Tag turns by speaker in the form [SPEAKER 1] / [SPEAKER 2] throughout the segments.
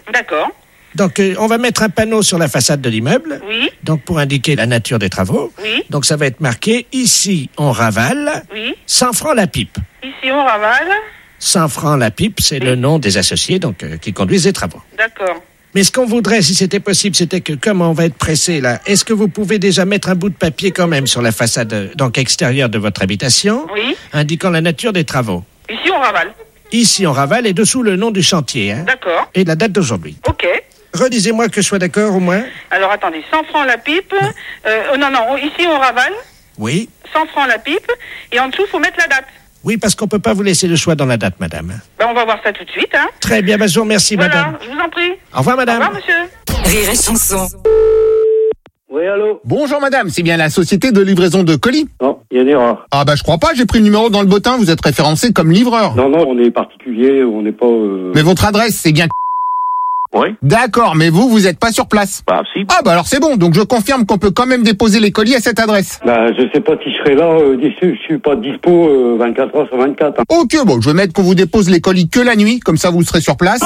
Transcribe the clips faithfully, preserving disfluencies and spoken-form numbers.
[SPEAKER 1] D'accord.
[SPEAKER 2] Donc, euh, on va mettre un panneau sur la façade de l'immeuble.
[SPEAKER 1] Oui.
[SPEAKER 2] Donc, pour indiquer la nature des travaux.
[SPEAKER 1] Oui.
[SPEAKER 2] Donc, ça va être marqué « Ici, on ravale.
[SPEAKER 1] Oui.
[SPEAKER 2] cent francs la pipe ».
[SPEAKER 1] Ici, on ravale.
[SPEAKER 2] cent francs la pipe, c'est
[SPEAKER 1] Oui.
[SPEAKER 2] le nom des associés donc euh, qui conduisent les travaux.
[SPEAKER 1] D'accord.
[SPEAKER 2] Mais ce qu'on voudrait, si c'était possible, c'était que, comme on va être pressé là, est-ce que vous pouvez déjà mettre un bout de papier quand même sur la façade euh, donc extérieure de votre habitation,
[SPEAKER 1] Oui.
[SPEAKER 2] indiquant la nature des travaux.
[SPEAKER 1] Ici, on ravale.
[SPEAKER 2] Ici, on ravale et dessous le nom du chantier, hein,
[SPEAKER 1] D'accord.
[SPEAKER 2] et la date d'aujourd'hui.
[SPEAKER 1] Ok.
[SPEAKER 2] Redisez-moi que je sois d'accord au moins.
[SPEAKER 1] Alors, attendez, cent francs la pipe. Non. Euh, oh, non, non, ici, on ravale.
[SPEAKER 2] Oui.
[SPEAKER 1] cent francs la pipe. Et en dessous, il faut mettre la date.
[SPEAKER 2] Oui, parce qu'on peut pas vous laisser le choix dans la date, madame.
[SPEAKER 1] Ben, on va voir ça tout de suite, hein.
[SPEAKER 2] Très bien, ben, je vous remercie,
[SPEAKER 1] Voilà,
[SPEAKER 2] madame.
[SPEAKER 1] je vous en prie.
[SPEAKER 2] Au revoir, madame.
[SPEAKER 1] Au revoir, monsieur.
[SPEAKER 3] Rire et chanson.
[SPEAKER 4] Oui, allô?
[SPEAKER 5] Bonjour madame, c'est bien la société de livraison de colis?
[SPEAKER 4] Non, il y a une erreur.
[SPEAKER 5] Ah bah je crois pas, j'ai pris le numéro dans le bottin, vous êtes référencé comme livreur.
[SPEAKER 4] Non, non, on est particulier, on n'est pas... Euh...
[SPEAKER 5] Mais votre adresse, c'est bien...
[SPEAKER 4] Oui.
[SPEAKER 5] D'accord, mais vous, vous êtes pas sur place.
[SPEAKER 4] Bah, si.
[SPEAKER 5] Ah bah alors c'est bon, donc je confirme qu'on peut quand même déposer les colis à cette adresse.
[SPEAKER 4] Bah, je sais pas si je serai là, euh, d'ici, je suis pas dispo euh, vingt-quatre heures sur vingt-quatre. Hein.
[SPEAKER 5] Ok, bon, je vais mettre qu'on vous dépose les colis que la nuit, comme ça vous serez sur place.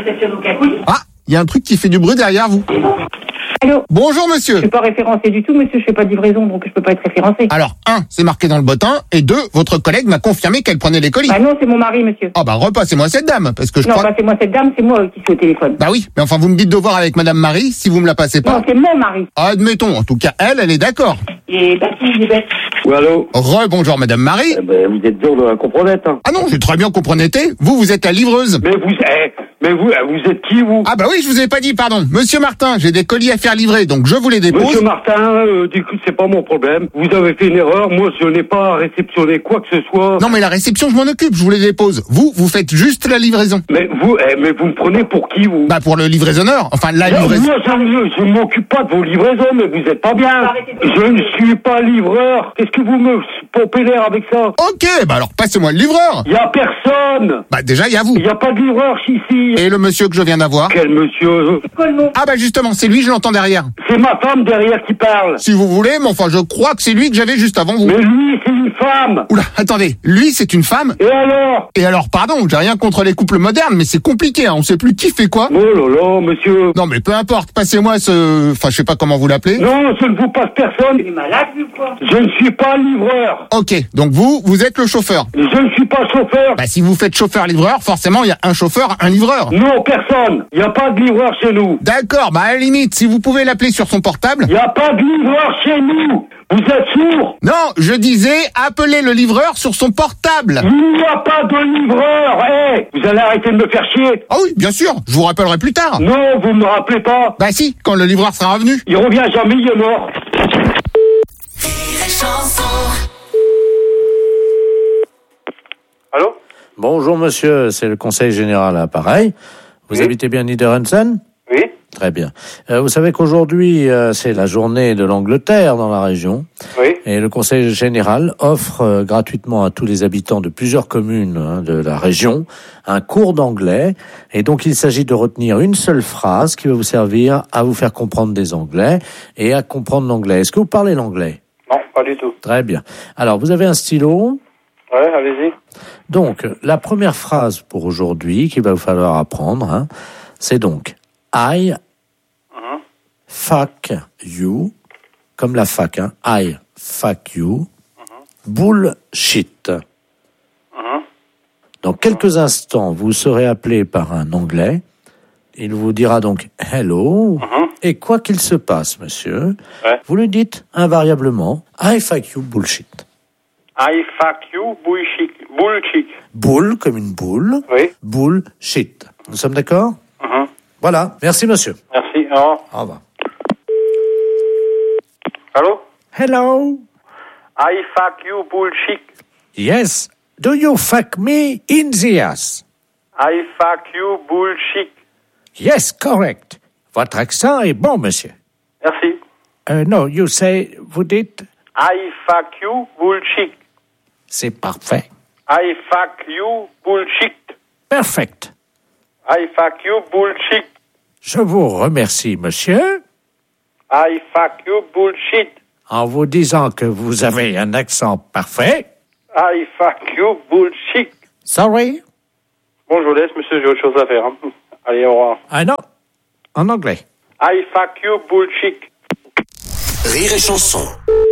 [SPEAKER 5] Ah, il y a un truc qui fait du bruit derrière vous.
[SPEAKER 6] Allô?
[SPEAKER 5] Bonjour monsieur.
[SPEAKER 6] Je suis pas référencé du tout, monsieur, je fais pas de livraison, donc je peux pas être référencé.
[SPEAKER 5] Alors, un, c'est marqué dans le bottin, et deux, votre collègue m'a confirmé qu'elle prenait les colis.
[SPEAKER 6] Bah non, c'est mon mari, monsieur.
[SPEAKER 5] Ah bah repassez-moi cette dame, parce que je
[SPEAKER 6] Non,
[SPEAKER 5] crois...
[SPEAKER 6] passez-moi cette dame, c'est moi qui suis au téléphone.
[SPEAKER 5] Bah oui, mais enfin vous me dites de voir avec madame Marie, si vous me la passez pas.
[SPEAKER 6] Non, c'est mon mari.
[SPEAKER 5] Admettons, en tout cas, elle, elle est d'accord.
[SPEAKER 6] Il est bâti, il est bête.
[SPEAKER 4] Oui, allô?
[SPEAKER 5] Re-bonjour madame Marie.
[SPEAKER 4] Eh ben, vous êtes dur de la comprenette, hein.
[SPEAKER 5] Ah non, j'ai très bien compris. Vous, vous êtes la livreuse.
[SPEAKER 4] Mais vous, eh, mais vous, eh, vous êtes qui, vous?
[SPEAKER 5] Ah bah oui, je vous ai pas dit, pardon. Monsieur Martin, j'ai des colis à faire livrer, donc je vous les dépose.
[SPEAKER 4] Monsieur Martin, euh, du coup, c'est pas mon problème. Vous avez fait une erreur, moi, je n'ai pas réceptionné quoi que ce soit.
[SPEAKER 5] Non mais la réception, je m'en occupe, je vous les dépose. Vous, vous faites juste la livraison.
[SPEAKER 4] Mais vous, eh, mais vous me prenez pour qui, vous?
[SPEAKER 5] Bah pour le livraisonneur, enfin la
[SPEAKER 4] Non,
[SPEAKER 5] livraison.
[SPEAKER 4] moi, je ne je m'occupe pas de vos livraisons, mais vous êtes pas bien. Je ne suis pas livreur. Qu'est-ce que vous me pompez l'air avec ça?
[SPEAKER 5] Ok, bah alors passez-moi le livreur.
[SPEAKER 4] Il y a personne.
[SPEAKER 5] Bah déjà, il y a vous.
[SPEAKER 4] Il n'y a pas de livreur ici.
[SPEAKER 5] Et le monsieur que je viens d'avoir.
[SPEAKER 4] Quel monsieur?
[SPEAKER 5] Ah bah justement, c'est lui, je l'entends derrière.
[SPEAKER 4] C'est ma femme derrière qui parle.
[SPEAKER 5] Si vous voulez, mais enfin je crois que c'est lui que j'avais juste avant vous.
[SPEAKER 4] Mais lui, c'est une femme.
[SPEAKER 5] Oula, attendez, lui c'est une femme.
[SPEAKER 4] Et alors?
[SPEAKER 5] Et alors, pardon, j'ai rien contre les couples modernes, mais c'est compliqué, hein, on sait plus qui fait quoi.
[SPEAKER 4] Oh là là, monsieur.
[SPEAKER 5] Non mais peu importe, passez-moi ce... Enfin, je sais pas comment vous l'appelez.
[SPEAKER 4] Non, je ne vous passe personne.
[SPEAKER 6] Il est malade, lui, quoi?
[SPEAKER 4] Je ne suis pas livreur.
[SPEAKER 5] Ok, donc vous, vous êtes le chauffeur.
[SPEAKER 4] Je ne suis pas chauffeur.
[SPEAKER 5] Bah si vous faites chauffeur-livreur, forcément il y a un chauffeur, un livreur.
[SPEAKER 4] Non, personne. Il n'y a pas de livreur chez nous.
[SPEAKER 5] D'accord, bah à la limite, si vous pouvez l'appeler sur son portable...
[SPEAKER 4] Il n'y a pas de livreur chez nous. Vous êtes sourd.
[SPEAKER 5] Non, je disais, appelez le livreur sur son portable.
[SPEAKER 4] Il n'y a pas de livreur. Eh, vous allez arrêter de me faire chier.
[SPEAKER 5] Ah oui, bien sûr, je vous rappellerai plus tard.
[SPEAKER 4] Non, vous ne me rappelez pas.
[SPEAKER 5] Bah si, quand le livreur sera revenu.
[SPEAKER 4] Il revient jamais, il est mort. Allô?
[SPEAKER 7] Bonjour monsieur, c'est le conseil général à l'appareil. Vous
[SPEAKER 4] Oui.
[SPEAKER 7] habitez bien Niederhausen?
[SPEAKER 4] Oui.
[SPEAKER 7] Très bien. Euh, vous savez qu'aujourd'hui, euh, c'est la journée de l'Angleterre dans la région.
[SPEAKER 4] Oui.
[SPEAKER 7] Et le conseil général offre euh, gratuitement à tous les habitants de plusieurs communes hein, de la région un cours d'anglais. Et donc, il s'agit de retenir une seule phrase qui va vous servir à vous faire comprendre des anglais et à comprendre l'anglais. Est-ce que vous parlez l'anglais?
[SPEAKER 4] Non, pas du tout.
[SPEAKER 7] Très bien. Alors, vous avez un stylo?
[SPEAKER 4] Ouais, allez-y.
[SPEAKER 7] Donc, la première phrase pour aujourd'hui qu'il va vous falloir apprendre, hein, c'est donc I
[SPEAKER 4] Uh-huh.
[SPEAKER 7] fuck you, comme la fac, hein, I fuck you,
[SPEAKER 4] Uh-huh.
[SPEAKER 7] bullshit.
[SPEAKER 4] Uh-huh.
[SPEAKER 7] Dans quelques instants, vous serez appelé par un Anglais. Il vous dira donc hello.
[SPEAKER 4] Uh-huh.
[SPEAKER 7] Et quoi qu'il se passe, monsieur,
[SPEAKER 4] Ouais.
[SPEAKER 7] vous lui dites invariablement I fuck you bullshit.
[SPEAKER 4] I fuck you, bullshit. Bullshit.
[SPEAKER 7] Bull comme une boule.
[SPEAKER 4] Oui.
[SPEAKER 7] Bullshit. Nous sommes d'accord?
[SPEAKER 4] Uh-huh.
[SPEAKER 7] Voilà. Merci, monsieur.
[SPEAKER 4] Merci. Au revoir.
[SPEAKER 7] Au revoir.
[SPEAKER 4] Allô?
[SPEAKER 2] Hello.
[SPEAKER 4] I fuck you, bullshit.
[SPEAKER 2] Yes. Do you fuck me in the ass?
[SPEAKER 4] I fuck you, bullshit.
[SPEAKER 2] Yes, correct. Votre accent est bon, monsieur.
[SPEAKER 4] Merci.
[SPEAKER 2] Euh, no, you say, vous dites,
[SPEAKER 4] I fuck you, bullshit.
[SPEAKER 2] c'est parfait.
[SPEAKER 4] I fuck you, bullshit.
[SPEAKER 2] Perfect.
[SPEAKER 4] I fuck you, bullshit.
[SPEAKER 2] Je vous remercie, monsieur,
[SPEAKER 4] I fuck you, bullshit.
[SPEAKER 2] en vous disant que vous avez un accent parfait.
[SPEAKER 4] I fuck you, bullshit.
[SPEAKER 2] Sorry?
[SPEAKER 4] Bon, je vous laisse, monsieur, j'ai autre chose à faire. hein. Allez, au revoir.
[SPEAKER 2] Ah non, En anglais.
[SPEAKER 4] I fuck you bullshit.
[SPEAKER 3] Rire et chanson.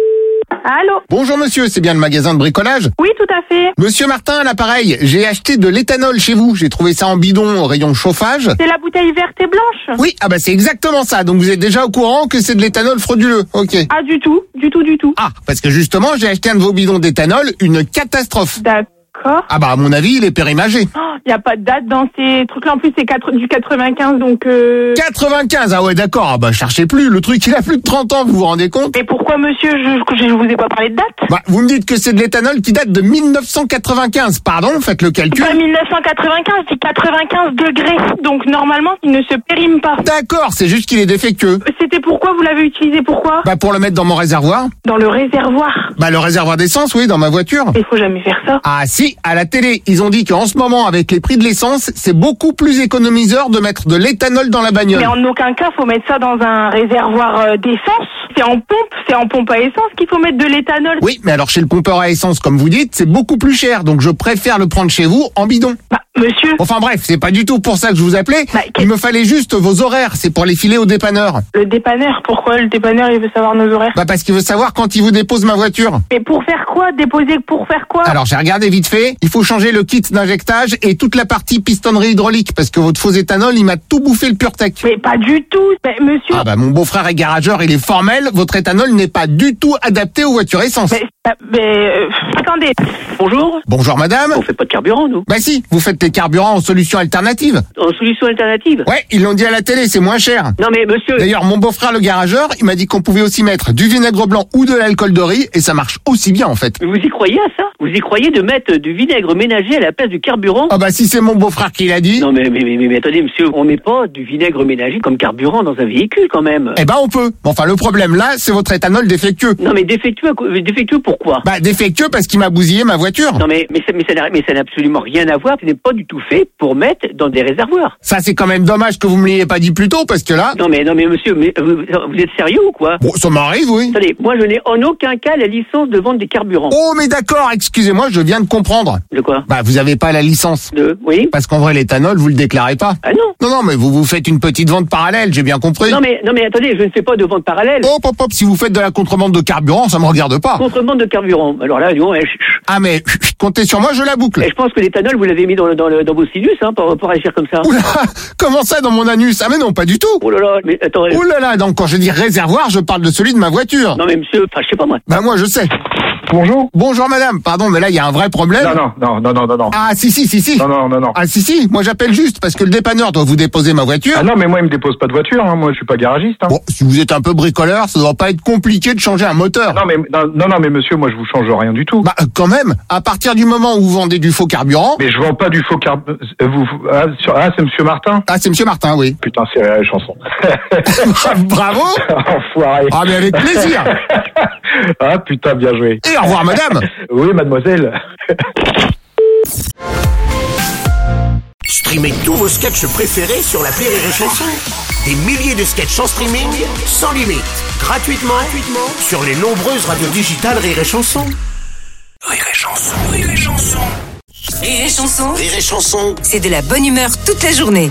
[SPEAKER 6] Allô?
[SPEAKER 5] Bonjour monsieur, c'est bien le magasin de bricolage?
[SPEAKER 6] Oui, tout à fait.
[SPEAKER 5] Monsieur Martin, à l'appareil, j'ai acheté de l'éthanol chez vous. J'ai trouvé ça en bidon au rayon chauffage.
[SPEAKER 6] C'est la bouteille verte et blanche?
[SPEAKER 5] Oui, ah bah c'est exactement ça. Donc vous êtes déjà au courant que c'est de l'éthanol frauduleux. Ok.
[SPEAKER 6] Ah, du tout, du tout, du tout.
[SPEAKER 5] Ah, parce que justement, j'ai acheté un de vos bidons d'éthanol, une catastrophe.
[SPEAKER 6] D'accord.
[SPEAKER 5] Ah bah à mon avis, il est périmagé.
[SPEAKER 6] Il n'y a pas de date dans ces trucs-là. En plus, c'est quatre- du quatre-vingt-quinze, donc... Euh...
[SPEAKER 5] quatre-vingt-quinze, ah ouais d'accord, ah bah cherchez plus. Le truc, il a plus de trente ans, vous vous rendez compte?
[SPEAKER 6] Mais pourquoi, monsieur, je, je vous ai pas parlé de date?
[SPEAKER 5] Bah vous me dites que c'est de l'éthanol qui date de mille neuf cent quatre-vingt-quinze. Pardon, faites le calcul.
[SPEAKER 6] Pas mille neuf cent quatre-vingt-quinze, c'est quatre-vingt-quinze degrés. Donc, normalement, il ne se périme pas.
[SPEAKER 5] D'accord, c'est juste qu'il est défectueux.
[SPEAKER 6] C'était pourquoi vous l'avez utilisé? Pourquoi?
[SPEAKER 5] Bah pour le mettre dans mon réservoir.
[SPEAKER 6] Dans le réservoir.
[SPEAKER 5] Bah le réservoir d'essence, oui, dans ma voiture.
[SPEAKER 6] Il faut jamais faire ça.
[SPEAKER 5] Ah si, à la télé, ils ont dit qu'en ce moment, avec les prix de l'essence, c'est beaucoup plus économiseur de mettre de l'éthanol dans la bagnole.
[SPEAKER 6] Mais en aucun cas, faut mettre ça dans un réservoir euh, d'essence. C'est en pompe, c'est en pompe à essence qu'il faut mettre de l'éthanol.
[SPEAKER 5] Oui, mais alors chez le pompeur à essence, comme vous dites, c'est beaucoup plus cher, donc je préfère le prendre chez vous en bidon.
[SPEAKER 6] Bah, monsieur.
[SPEAKER 5] Enfin bref, c'est pas du tout pour ça que je vous appelais.
[SPEAKER 6] Bah,
[SPEAKER 5] Il me fallait juste vos horaires, c'est pour les filer au dépanneur.
[SPEAKER 6] Le dépanneur, pourquoi le dépanneur, il veut savoir nos horaires?
[SPEAKER 5] Bah parce qu'il veut savoir quand il vous dépose ma voiture.
[SPEAKER 6] Mais pour faire quoi? Déposer pour faire quoi?
[SPEAKER 5] Alors j'ai regardé vite fait, il faut changer le kit d'injectage et toute la partie pistonnerie hydraulique, parce que votre faux éthanol, il m'a tout bouffé le PureTech.
[SPEAKER 6] Mais pas du tout. Mais monsieur.
[SPEAKER 5] Ah bah mon beau-frère est garageur, il est formel, votre éthanol n'est pas du tout adapté aux voitures essence.
[SPEAKER 6] Mais, mais euh, attendez.
[SPEAKER 8] Bonjour.
[SPEAKER 5] Bonjour madame.
[SPEAKER 8] On fait pas de carburant, nous.
[SPEAKER 5] Bah si, vous faites des carburants en solution alternative.
[SPEAKER 8] En solution alternative.
[SPEAKER 5] Ouais, ils l'ont dit à la télé, c'est moins cher.
[SPEAKER 8] Non mais monsieur.
[SPEAKER 5] D'ailleurs, mon beau-frère le garageur, il m'a dit qu'on pouvait aussi mettre du vinaigre blanc ou de l'alcool de riz et ça marche aussi bien en fait.
[SPEAKER 8] Vous y croyez à ça? Vous y croyez de mettre du vinaigre ménager à la place du carburant?
[SPEAKER 5] Ah bah si c'est mon beau-frère qui l'a dit.
[SPEAKER 8] Non mais, mais, mais, mais attendez monsieur, on met pas du vinaigre ménager comme carburant dans un véhicule quand même.
[SPEAKER 5] Eh ben on peut. Bon, enfin le problème là, c'est votre éthanol défectueux.
[SPEAKER 8] Non mais défectueux, défectueux pourquoi?
[SPEAKER 5] Bah défectueux parce qu'il m'a bousillé ma voiture.
[SPEAKER 8] Non mais mais ça mais ça n'a mais ça n'a absolument rien à voir. Ce n'est pas du tout fait pour mettre dans des réservoirs.
[SPEAKER 5] Ça c'est quand même dommage que vous me l'ayez pas dit plus tôt parce que là.
[SPEAKER 8] Non mais non mais monsieur, mais vous, vous êtes sérieux ou quoi?
[SPEAKER 5] Bon, ça m'arrive, oui.
[SPEAKER 8] Attendez, moi je n'ai en aucun cas la licence de vente des carburants.
[SPEAKER 5] Oh mais d'accord, excusez-moi, je viens de comprendre.
[SPEAKER 8] De quoi?
[SPEAKER 5] Bah vous avez pas la licence.
[SPEAKER 8] De oui.
[SPEAKER 5] Parce qu'en vrai l'éthanol vous le déclarez pas.
[SPEAKER 8] Ah non.
[SPEAKER 5] Non non mais vous vous faites une petite vente parallèle, j'ai bien compris.
[SPEAKER 8] Non mais non mais attendez, je ne fais pas de vente parallèle.
[SPEAKER 5] Hop hop hop, si vous faites de la contrebande de carburant, ça me regarde pas.
[SPEAKER 8] Contrebande de carburant. Alors là, non, je,
[SPEAKER 5] Ah mais comptez sur moi, je la boucle.
[SPEAKER 8] je pense que l'éthanol vous l'avez mis dans, le, dans, le, dans vos sinus hein, pour, pour agir comme ça.
[SPEAKER 5] Oula, comment ça dans mon anus? Ah mais non, pas du tout.
[SPEAKER 8] Oh là là, mais attends.
[SPEAKER 5] Oh là là, donc quand je dis réservoir, je parle de celui de ma voiture.
[SPEAKER 8] Non mais monsieur, enfin je sais pas moi.
[SPEAKER 5] Bah moi je sais.
[SPEAKER 4] Bonjour.
[SPEAKER 5] Bonjour madame, pardon mais là il y a un vrai problème.
[SPEAKER 4] Non, non, non, non, non, non, non.
[SPEAKER 5] Ah si si si si.
[SPEAKER 4] Non, non, non, non.
[SPEAKER 5] Ah si si, moi j'appelle juste parce que le dépanneur doit vous déposer ma voiture.
[SPEAKER 4] Ah non, mais moi, il me dépose pas de voiture, hein. Moi, je suis pas garagiste, hein.
[SPEAKER 5] Bon, si vous êtes un peu bricoleur, ça doit pas être compliqué de changer un moteur.
[SPEAKER 4] Non, mais, non, non, non, mais monsieur, moi, je vous change rien du tout.
[SPEAKER 5] Bah euh, quand même, à partir du moment où vous vendez du faux carburant.
[SPEAKER 4] Mais je vends pas du faux carburant. Vous, ah, sur- ah, c'est monsieur Martin?
[SPEAKER 5] Ah c'est monsieur Martin, oui.
[SPEAKER 4] Putain, c'est réel, chanson.
[SPEAKER 5] Bravo.
[SPEAKER 4] Enfoiré.
[SPEAKER 5] Ah mais avec plaisir.
[SPEAKER 4] Ah, putain, bien joué.
[SPEAKER 5] Et au revoir madame.
[SPEAKER 4] Oui, mademoiselle.
[SPEAKER 3] Streamez tous vos sketchs préférés sur l'appli Rire et Chanson. Des milliers de sketchs en streaming, sans limite, gratuitement, gratuitement sur les nombreuses radios digitales Rire et Chanson. Rire et Chanson, Rire et Chanson.
[SPEAKER 9] Rire et Chanson,
[SPEAKER 3] Rire et Chanson.
[SPEAKER 9] c'est de la bonne humeur toute la journée.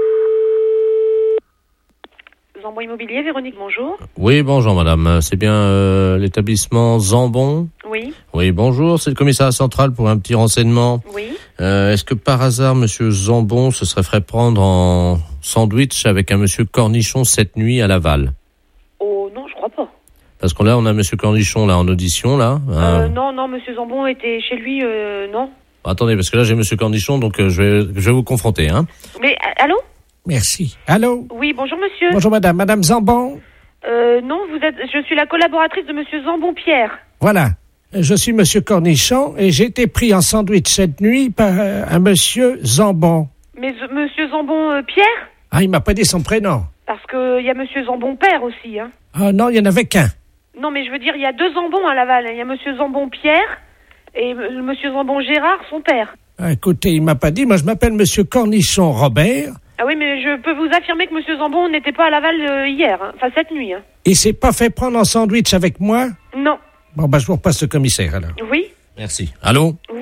[SPEAKER 1] Zambon Immobilier, Véronique, bonjour.
[SPEAKER 7] Oui, bonjour madame. C'est bien euh, l'établissement Zambon?
[SPEAKER 1] Oui,
[SPEAKER 7] Oui, bonjour. C'est le commissariat central pour un petit renseignement.
[SPEAKER 1] oui.
[SPEAKER 7] Euh, est-ce que par hasard, monsieur Zambon se serait fait prendre en sandwich avec un monsieur Cornichon cette nuit à Laval?
[SPEAKER 1] Oh non, je crois pas.
[SPEAKER 7] Parce que là, on a monsieur Cornichon là en audition, là.
[SPEAKER 1] Euh,
[SPEAKER 7] Euh,
[SPEAKER 1] non, non, monsieur Zambon était chez lui, euh, non.
[SPEAKER 7] Attendez, parce que là, j'ai monsieur Cornichon, donc euh, je vais, je vais vous confronter, hein.
[SPEAKER 1] Mais, a- allô?
[SPEAKER 2] Merci. Allô?
[SPEAKER 1] Oui, bonjour monsieur.
[SPEAKER 2] Bonjour madame, madame Zambon.
[SPEAKER 1] Euh, non, vous êtes, je suis la collaboratrice de monsieur Zambon Pierre.
[SPEAKER 2] Voilà. Je suis monsieur Cornichon et j'ai été pris en sandwich cette nuit par euh, un monsieur Zambon.
[SPEAKER 1] Mais euh, monsieur Zambon euh, Pierre?
[SPEAKER 2] Ah, il m'a pas dit son prénom.
[SPEAKER 1] Parce que il y a monsieur Zambon Père aussi, hein.
[SPEAKER 2] Ah non, il y en avait qu'un.
[SPEAKER 1] Non, mais je veux dire, il y a deux Zambons à Laval. Il y a monsieur Zambon Pierre et euh, monsieur Zambon Gérard, son père.
[SPEAKER 2] Ah, écoutez, il m'a pas dit. Moi, je m'appelle monsieur Cornichon Robert.
[SPEAKER 1] Ah oui, mais je peux vous affirmer que monsieur Zambon n'était pas à Laval euh, hier, hein. Enfin cette nuit, hein.
[SPEAKER 2] Il s'est pas fait prendre en sandwich avec moi?
[SPEAKER 1] Non.
[SPEAKER 2] Bon, ben, je vous repasse le commissaire, alors.
[SPEAKER 1] Oui?
[SPEAKER 7] Merci. Allô?
[SPEAKER 1] Oui.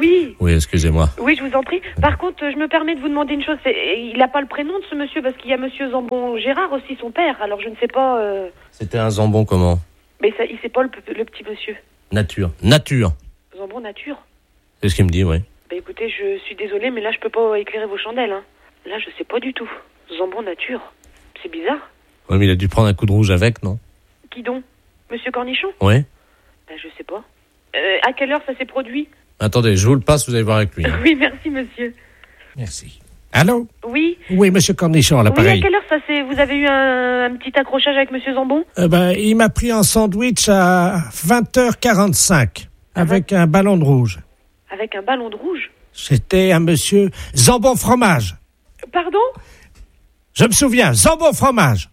[SPEAKER 7] Oui, excusez-moi.
[SPEAKER 1] Oui, je vous en prie. Par contre, je me permets de vous demander une chose. C'est, il n'a pas le prénom de ce monsieur parce qu'il y a monsieur Zambon Gérard aussi, son père. Alors je ne sais pas... Euh...
[SPEAKER 7] C'était un Zambon comment?
[SPEAKER 1] Mais ça, il sait pas le, le petit monsieur.
[SPEAKER 7] Nature. Nature.
[SPEAKER 1] Zambon Nature.
[SPEAKER 7] C'est ce qu'il me dit, oui.
[SPEAKER 1] Bah écoutez, je suis désolée, mais là je peux pas éclairer vos chandelles. Hein. Là, je sais pas du tout. Zambon Nature. C'est bizarre.
[SPEAKER 7] Oui, mais il a dû prendre un coup de rouge avec, non?
[SPEAKER 1] Qui donc? Monsieur Cornichon?
[SPEAKER 7] Oui.
[SPEAKER 1] Ben, je sais pas. Euh, à quelle heure ça s'est produit?
[SPEAKER 7] Attendez, je vous le passe, vous allez voir avec lui. Hein.
[SPEAKER 1] Oui, merci, monsieur.
[SPEAKER 2] Merci. Allô?
[SPEAKER 1] Oui.
[SPEAKER 2] Oui, monsieur Cornichon, à l'appareil.
[SPEAKER 1] Oui, à quelle heure ça s'est... Vous avez eu un, un petit accrochage avec monsieur Zambon?
[SPEAKER 2] Euh, ben, il m'a pris un sandwich à vingt heures quarante-cinq avec un ballon de rouge.
[SPEAKER 1] Avec un ballon de rouge?
[SPEAKER 2] C'était un monsieur Zambon Fromage.
[SPEAKER 1] Pardon?
[SPEAKER 2] Je me souviens, Zambon Fromage.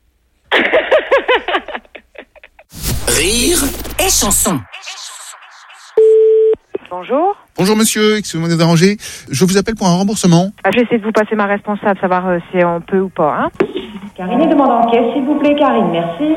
[SPEAKER 3] Rire
[SPEAKER 9] et chanson.
[SPEAKER 6] Bonjour.
[SPEAKER 5] Bonjour monsieur, excusez-moi de vous déranger. Je vous appelle pour un remboursement.
[SPEAKER 6] Ah, je vais essayer de vous passer ma responsable, savoir euh, si on peut ou pas. Hein. Karine demande en caisse, s'il vous plaît, Karine, merci.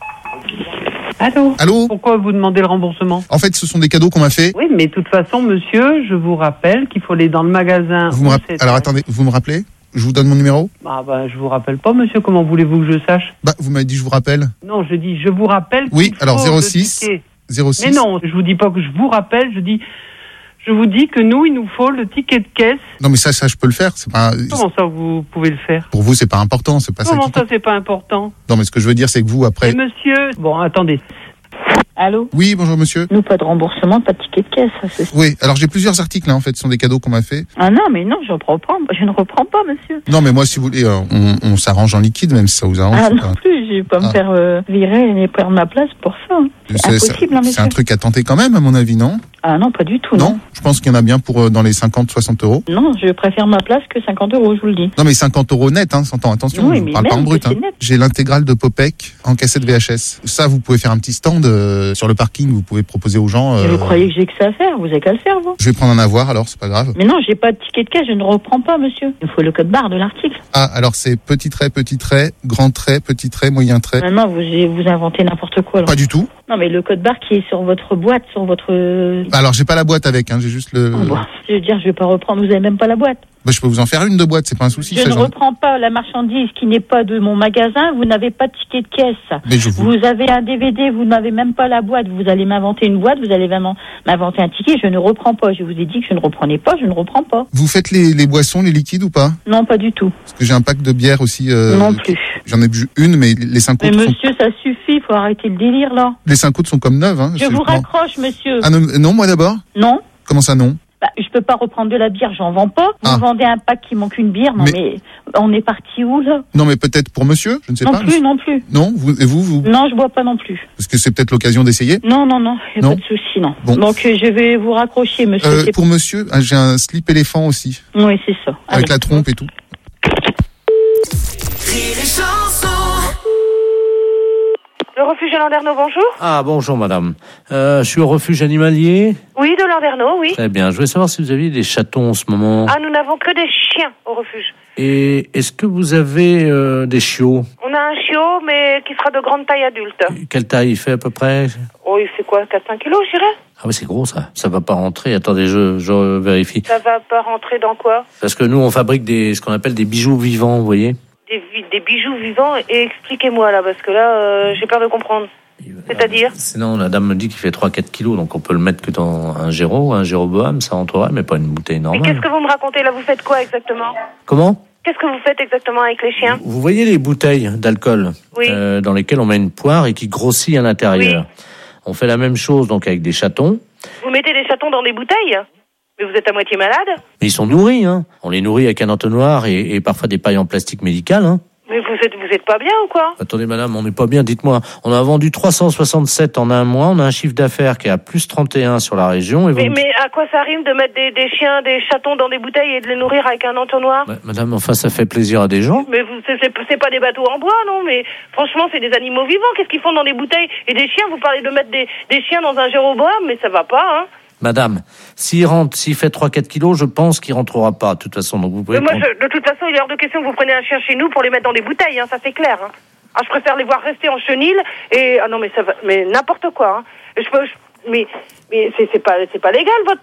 [SPEAKER 10] Allô?
[SPEAKER 5] Allô?
[SPEAKER 10] Pourquoi vous demandez le remboursement?
[SPEAKER 5] En fait, ce sont des cadeaux qu'on m'a fait.
[SPEAKER 10] Oui, mais de toute façon, monsieur, je vous rappelle qu'il faut aller dans le magasin.
[SPEAKER 5] Vous me rapp- Alors attendez, vous me rappelez? Je vous donne mon numéro?
[SPEAKER 10] Ah bah, je vous rappelle pas, monsieur. Comment voulez-vous que je sache?
[SPEAKER 5] Bah, vous m'avez dit je vous rappelle.
[SPEAKER 10] Non, je dis je vous rappelle.
[SPEAKER 5] Oui,
[SPEAKER 10] qu'il
[SPEAKER 5] alors
[SPEAKER 10] faut
[SPEAKER 5] zéro
[SPEAKER 10] le
[SPEAKER 5] six.
[SPEAKER 10] ticket.
[SPEAKER 5] zéro six.
[SPEAKER 10] Mais non, je vous dis pas que je vous rappelle. Je dis, je vous dis que nous, il nous faut le ticket de caisse.
[SPEAKER 5] Non, mais ça, ça, je peux le faire. C'est pas.
[SPEAKER 10] Comment ça, vous pouvez le faire?
[SPEAKER 5] Pour vous, c'est pas important. C'est pas
[SPEAKER 10] Comment
[SPEAKER 5] ça. Qui...
[SPEAKER 10] ça, c'est pas important?
[SPEAKER 5] Non, mais ce que je veux dire, c'est que vous, après.
[SPEAKER 10] Et monsieur, bon, attendez.
[SPEAKER 6] Allô?
[SPEAKER 5] Oui, bonjour monsieur.
[SPEAKER 6] Nous, pas de remboursement, pas de ticket de caisse. Ça, c'est...
[SPEAKER 5] Oui, alors j'ai plusieurs articles là, en fait, ce sont des cadeaux qu'on m'a fait.
[SPEAKER 6] Ah non, mais non, je reprends. Je ne reprends pas, monsieur.
[SPEAKER 5] Non, mais moi, si vous voulez, euh, on, on s'arrange en liquide, même si ça vous arrange.
[SPEAKER 6] Ah
[SPEAKER 5] c'est
[SPEAKER 6] non
[SPEAKER 5] pas...
[SPEAKER 6] plus, je vais pas
[SPEAKER 5] Ah.
[SPEAKER 6] me faire euh, virer et prendre ma place pour ça. Hein. C'est,
[SPEAKER 5] C'est,
[SPEAKER 6] impossible,
[SPEAKER 5] c'est,
[SPEAKER 6] hein, monsieur.
[SPEAKER 5] c'est un truc à tenter quand même, à mon avis, non?
[SPEAKER 6] Ah non, pas du tout,
[SPEAKER 5] Non,
[SPEAKER 6] non.
[SPEAKER 5] je pense qu'il y en a bien pour euh, dans les cinquante soixante euros.
[SPEAKER 6] Non, je préfère ma place que cinquante euros, je vous le dis.
[SPEAKER 5] Non, mais cinquante euros net, hein, s'entend, attention,
[SPEAKER 6] Oui,
[SPEAKER 5] je
[SPEAKER 6] mais
[SPEAKER 5] parle pas en
[SPEAKER 6] même
[SPEAKER 5] brut.
[SPEAKER 6] que c'est
[SPEAKER 5] Hein.
[SPEAKER 6] net.
[SPEAKER 5] J'ai l'intégrale de Popek en cassette V H S. Ça, vous pouvez faire un petit stand euh, sur le parking, vous pouvez proposer aux gens.
[SPEAKER 6] Et
[SPEAKER 5] Euh...
[SPEAKER 6] vous croyez que j'ai que ça à faire? Vous avez qu'à le faire, vous.
[SPEAKER 5] Je vais prendre un avoir, alors, c'est pas grave.
[SPEAKER 6] Mais non, j'ai pas de ticket de caisse, je ne reprends pas, monsieur. Il faut le code barre de l'article.
[SPEAKER 5] Ah, alors c'est petit trait, petit trait, grand trait, petit trait, moyen trait.
[SPEAKER 6] Maintenant, vous, vous inventez n'importe quoi, là.
[SPEAKER 5] Pas du tout.
[SPEAKER 6] Non, mais le code barre qui est sur votre boîte, sur votre...
[SPEAKER 5] Bah, alors, j'ai pas la boîte avec, hein, j'ai juste le.
[SPEAKER 6] Oh, bon, je veux dire, je vais pas reprendre, vous avez même pas la boîte.
[SPEAKER 5] Bah, je peux vous en faire une de boîte, c'est pas un souci.
[SPEAKER 6] Je
[SPEAKER 5] ça,
[SPEAKER 6] ne
[SPEAKER 5] j'en-
[SPEAKER 6] reprends pas la marchandise qui n'est pas de mon magasin, vous n'avez pas de ticket de caisse.
[SPEAKER 5] Mais je vous.
[SPEAKER 6] Vous avez un D V D, vous n'avez même pas la boîte, vous allez m'inventer une boîte, vous allez vraiment m'inventer un ticket, je ne reprends pas. Je vous ai dit que je ne reprenais pas, je ne reprends pas.
[SPEAKER 5] Vous faites les, les boissons, les liquides ou pas?
[SPEAKER 6] Non, pas du tout.
[SPEAKER 5] Parce que j'ai un pack de bière aussi. Euh,
[SPEAKER 6] Non plus.
[SPEAKER 5] J'en ai bu une, mais les cinq
[SPEAKER 6] Mais
[SPEAKER 5] autres sont...
[SPEAKER 6] monsieur, ça suffit, il faut arrêter le délire, là.
[SPEAKER 5] les cinq autres sont comme neuves. Hein,
[SPEAKER 6] Je
[SPEAKER 5] c'est-
[SPEAKER 6] vous
[SPEAKER 5] non.
[SPEAKER 6] raccroche, monsieur.
[SPEAKER 5] Ah non, non, moi d'abord.
[SPEAKER 6] Non?
[SPEAKER 5] Comment ça non?
[SPEAKER 6] Bah, je peux pas reprendre de la bière, j'en vends pas. Vous
[SPEAKER 5] Ah.
[SPEAKER 6] vendez un pack qui manque une bière, non
[SPEAKER 5] Mais-
[SPEAKER 6] mais, on est parti où, là?
[SPEAKER 5] Non, mais peut-être pour monsieur, je ne sais
[SPEAKER 6] Non
[SPEAKER 5] pas.
[SPEAKER 6] plus, non plus.
[SPEAKER 5] Non, vous et vous, vous
[SPEAKER 6] Non, je bois pas non plus.
[SPEAKER 5] parce que c'est peut-être l'occasion d'essayer.
[SPEAKER 6] Non, non, non, y a
[SPEAKER 5] Non.
[SPEAKER 6] pas de souci, non.
[SPEAKER 5] Bon.
[SPEAKER 6] Donc, euh, je vais vous raccrocher, monsieur.
[SPEAKER 5] Euh,
[SPEAKER 6] C'est-
[SPEAKER 5] pour monsieur, ah, j'ai un slip éléphant aussi,
[SPEAKER 6] Oui, c'est ça.
[SPEAKER 5] avec
[SPEAKER 6] Allez.
[SPEAKER 5] la trompe et tout.
[SPEAKER 3] Rire et chanson.
[SPEAKER 1] Le refuge de Landerneau, bonjour.
[SPEAKER 7] Ah, bonjour madame. Euh, je suis au refuge animalier.
[SPEAKER 1] Oui, de Landerneau, oui.
[SPEAKER 7] Très bien. Je voulais savoir si vous aviez des chatons en ce moment.
[SPEAKER 1] Ah, nous n'avons que des chiens au refuge.
[SPEAKER 7] Et est-ce que vous avez euh, des chiots?
[SPEAKER 1] On a un chiot, mais qui sera de grande taille adulte.
[SPEAKER 7] Quelle taille il fait à peu près?
[SPEAKER 1] Oh, il fait quoi, quatre à cinq kilos, je dirais?
[SPEAKER 7] Ah oui, c'est gros ça. Ça va pas rentrer. Attendez, je, je vérifie.
[SPEAKER 1] Ça va pas rentrer dans quoi?
[SPEAKER 7] Parce que nous, on fabrique des, ce qu'on appelle des bijoux vivants, vous voyez.
[SPEAKER 1] Des, vi- des bijoux vivants, et expliquez-moi, là, parce que là, euh, j'ai peur de comprendre. C'est-à-dire?
[SPEAKER 7] Sinon, la dame me dit qu'il fait trois à quatre kilos, donc on peut le mettre que dans un Géro, un Jéroboam, ça rentrerait, mais pas une bouteille
[SPEAKER 1] Mais
[SPEAKER 7] normale.
[SPEAKER 1] qu'est-ce que vous me racontez, là? Vous faites quoi exactement?
[SPEAKER 7] Comment?
[SPEAKER 1] Qu'est-ce que vous faites exactement avec les chiens?
[SPEAKER 7] Vous voyez les bouteilles d'alcool
[SPEAKER 1] Oui.
[SPEAKER 7] euh, dans lesquelles on met une poire et qui grossit à l'intérieur. On fait la même chose donc avec des chatons.
[SPEAKER 1] Vous mettez des chatons dans des bouteilles? Mais vous êtes à moitié malade?
[SPEAKER 7] Mais ils sont nourris, hein. On les nourrit avec un entonnoir et, et parfois des pailles en plastique médical, hein.
[SPEAKER 1] Mais vous êtes, vous êtes pas bien ou quoi?
[SPEAKER 7] Attendez madame, on n'est pas bien, dites-moi. On a vendu trois cent soixante-sept en un mois, on a un chiffre d'affaires qui est à plus trente et un sur la région. Et vous
[SPEAKER 1] Mais,
[SPEAKER 7] me-
[SPEAKER 1] mais à quoi ça rime de mettre des, des chiens, des chatons dans des bouteilles et de les nourrir avec un entonnoir?
[SPEAKER 7] Bah, madame, enfin ça fait plaisir à des gens.
[SPEAKER 1] Mais vous, c'est, c'est, c'est pas des bateaux en bois, non? Mais franchement, c'est des animaux vivants. Qu'est-ce qu'ils font dans des bouteilles? Et des chiens, vous parlez de mettre des, des chiens dans un Jéroboam, mais ça va pas, hein?
[SPEAKER 7] Madame, s'il rentre, s'il fait trois à quatre kilos, je pense qu'il rentrera pas, de toute façon. Donc vous pouvez
[SPEAKER 1] Mais moi,
[SPEAKER 7] prendre-
[SPEAKER 1] je- de toute façon, il est hors de question que vous preniez un chien chez nous pour les mettre dans des bouteilles, hein, ça c'est clair. Hein. Ah, je préfère les voir rester en chenille et ah non mais ça va, mais n'importe quoi. Hein. Je peux, je- mais mais c'est, c'est pas c'est pas légal votre truc.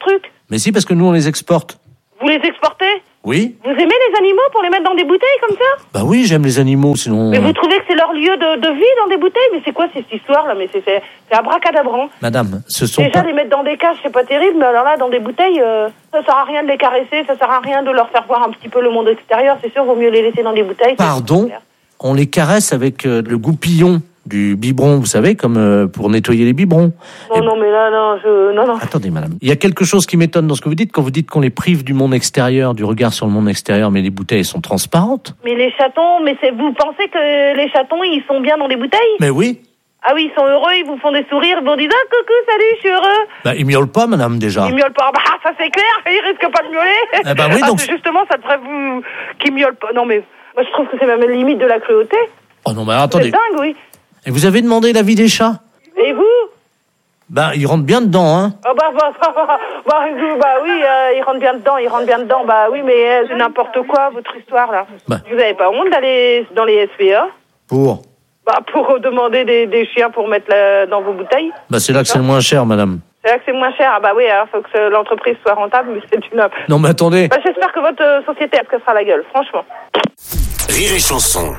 [SPEAKER 7] Mais si, parce que nous, on les exporte.
[SPEAKER 1] Vous les exportez?
[SPEAKER 7] Oui.
[SPEAKER 1] Vous aimez les animaux pour les mettre dans des bouteilles comme ça?
[SPEAKER 7] Bah oui, j'aime les animaux, sinon...
[SPEAKER 1] Mais vous trouvez que c'est leur lieu de, de vie dans des bouteilles? Mais c'est quoi cette histoire-là? Mais c'est, c'est, c'est abracadabrant.
[SPEAKER 7] Madame, ce sont
[SPEAKER 1] Déjà,
[SPEAKER 7] pas...
[SPEAKER 1] les mettre dans des cages, c'est pas terrible, mais alors là, dans des bouteilles, euh, ça sert à rien de les caresser, ça sert à rien de leur faire voir un petit peu le monde extérieur. C'est sûr, vaut mieux les laisser dans des bouteilles.
[SPEAKER 7] Pardon? On les caresse avec euh, le goupillon du biberon, vous savez, comme euh, pour nettoyer les biberons.
[SPEAKER 1] Non,
[SPEAKER 7] Et...
[SPEAKER 1] non, mais là, non, je... Non, non.
[SPEAKER 7] Attendez, madame. Il y a quelque chose qui m'étonne dans ce que vous dites, quand vous dites qu'on les prive du monde extérieur, du regard sur le monde extérieur, mais les bouteilles sont transparentes.
[SPEAKER 1] Mais les chatons, mais c'est... vous pensez que les chatons, ils sont bien dans des bouteilles?
[SPEAKER 7] Mais oui.
[SPEAKER 1] Ah oui, ils sont heureux, ils vous font des sourires, ils vous disent « Ah, coucou, salut, je suis heureux !»
[SPEAKER 7] Bah, ils miaulent pas, madame, déjà.
[SPEAKER 1] Ils miaulent pas. Bah, ça c'est clair, ils risquent pas de miauler.
[SPEAKER 7] Eh ben oui, donc...
[SPEAKER 1] Ah, justement, ça devrait vous... qu'ils miaulent pas. Non, mais moi, je trouve que c'est même la limite de la cruauté.
[SPEAKER 7] Oh non, mais attendez.
[SPEAKER 1] C'est dingue, oui.
[SPEAKER 7] Et vous avez demandé l'avis des chats?
[SPEAKER 1] Et vous?
[SPEAKER 7] Bah, ils rentrent bien dedans, hein.
[SPEAKER 1] Ah bah, bah, bah, bah, bah, bah oui, euh, ils rentrent bien dedans, ils rentrent bien dedans. Bah oui, mais euh, c'est n'importe quoi, votre histoire, là.
[SPEAKER 7] Bah.
[SPEAKER 1] Vous avez pas honte d'aller dans les S P A?
[SPEAKER 7] Pour?
[SPEAKER 1] Bah, pour demander des, des chiens pour mettre la, dans vos bouteilles.
[SPEAKER 7] Bah, c'est là que c'est le moins cher, madame.
[SPEAKER 1] C'est là que c'est moins cher. Ah bah oui, alors faut que l'entreprise soit rentable, mais c'est une...
[SPEAKER 7] Non, mais attendez.
[SPEAKER 1] Bah, j'espère que votre euh, société, elle se cassera la gueule, franchement.
[SPEAKER 3] Rire et Chanson.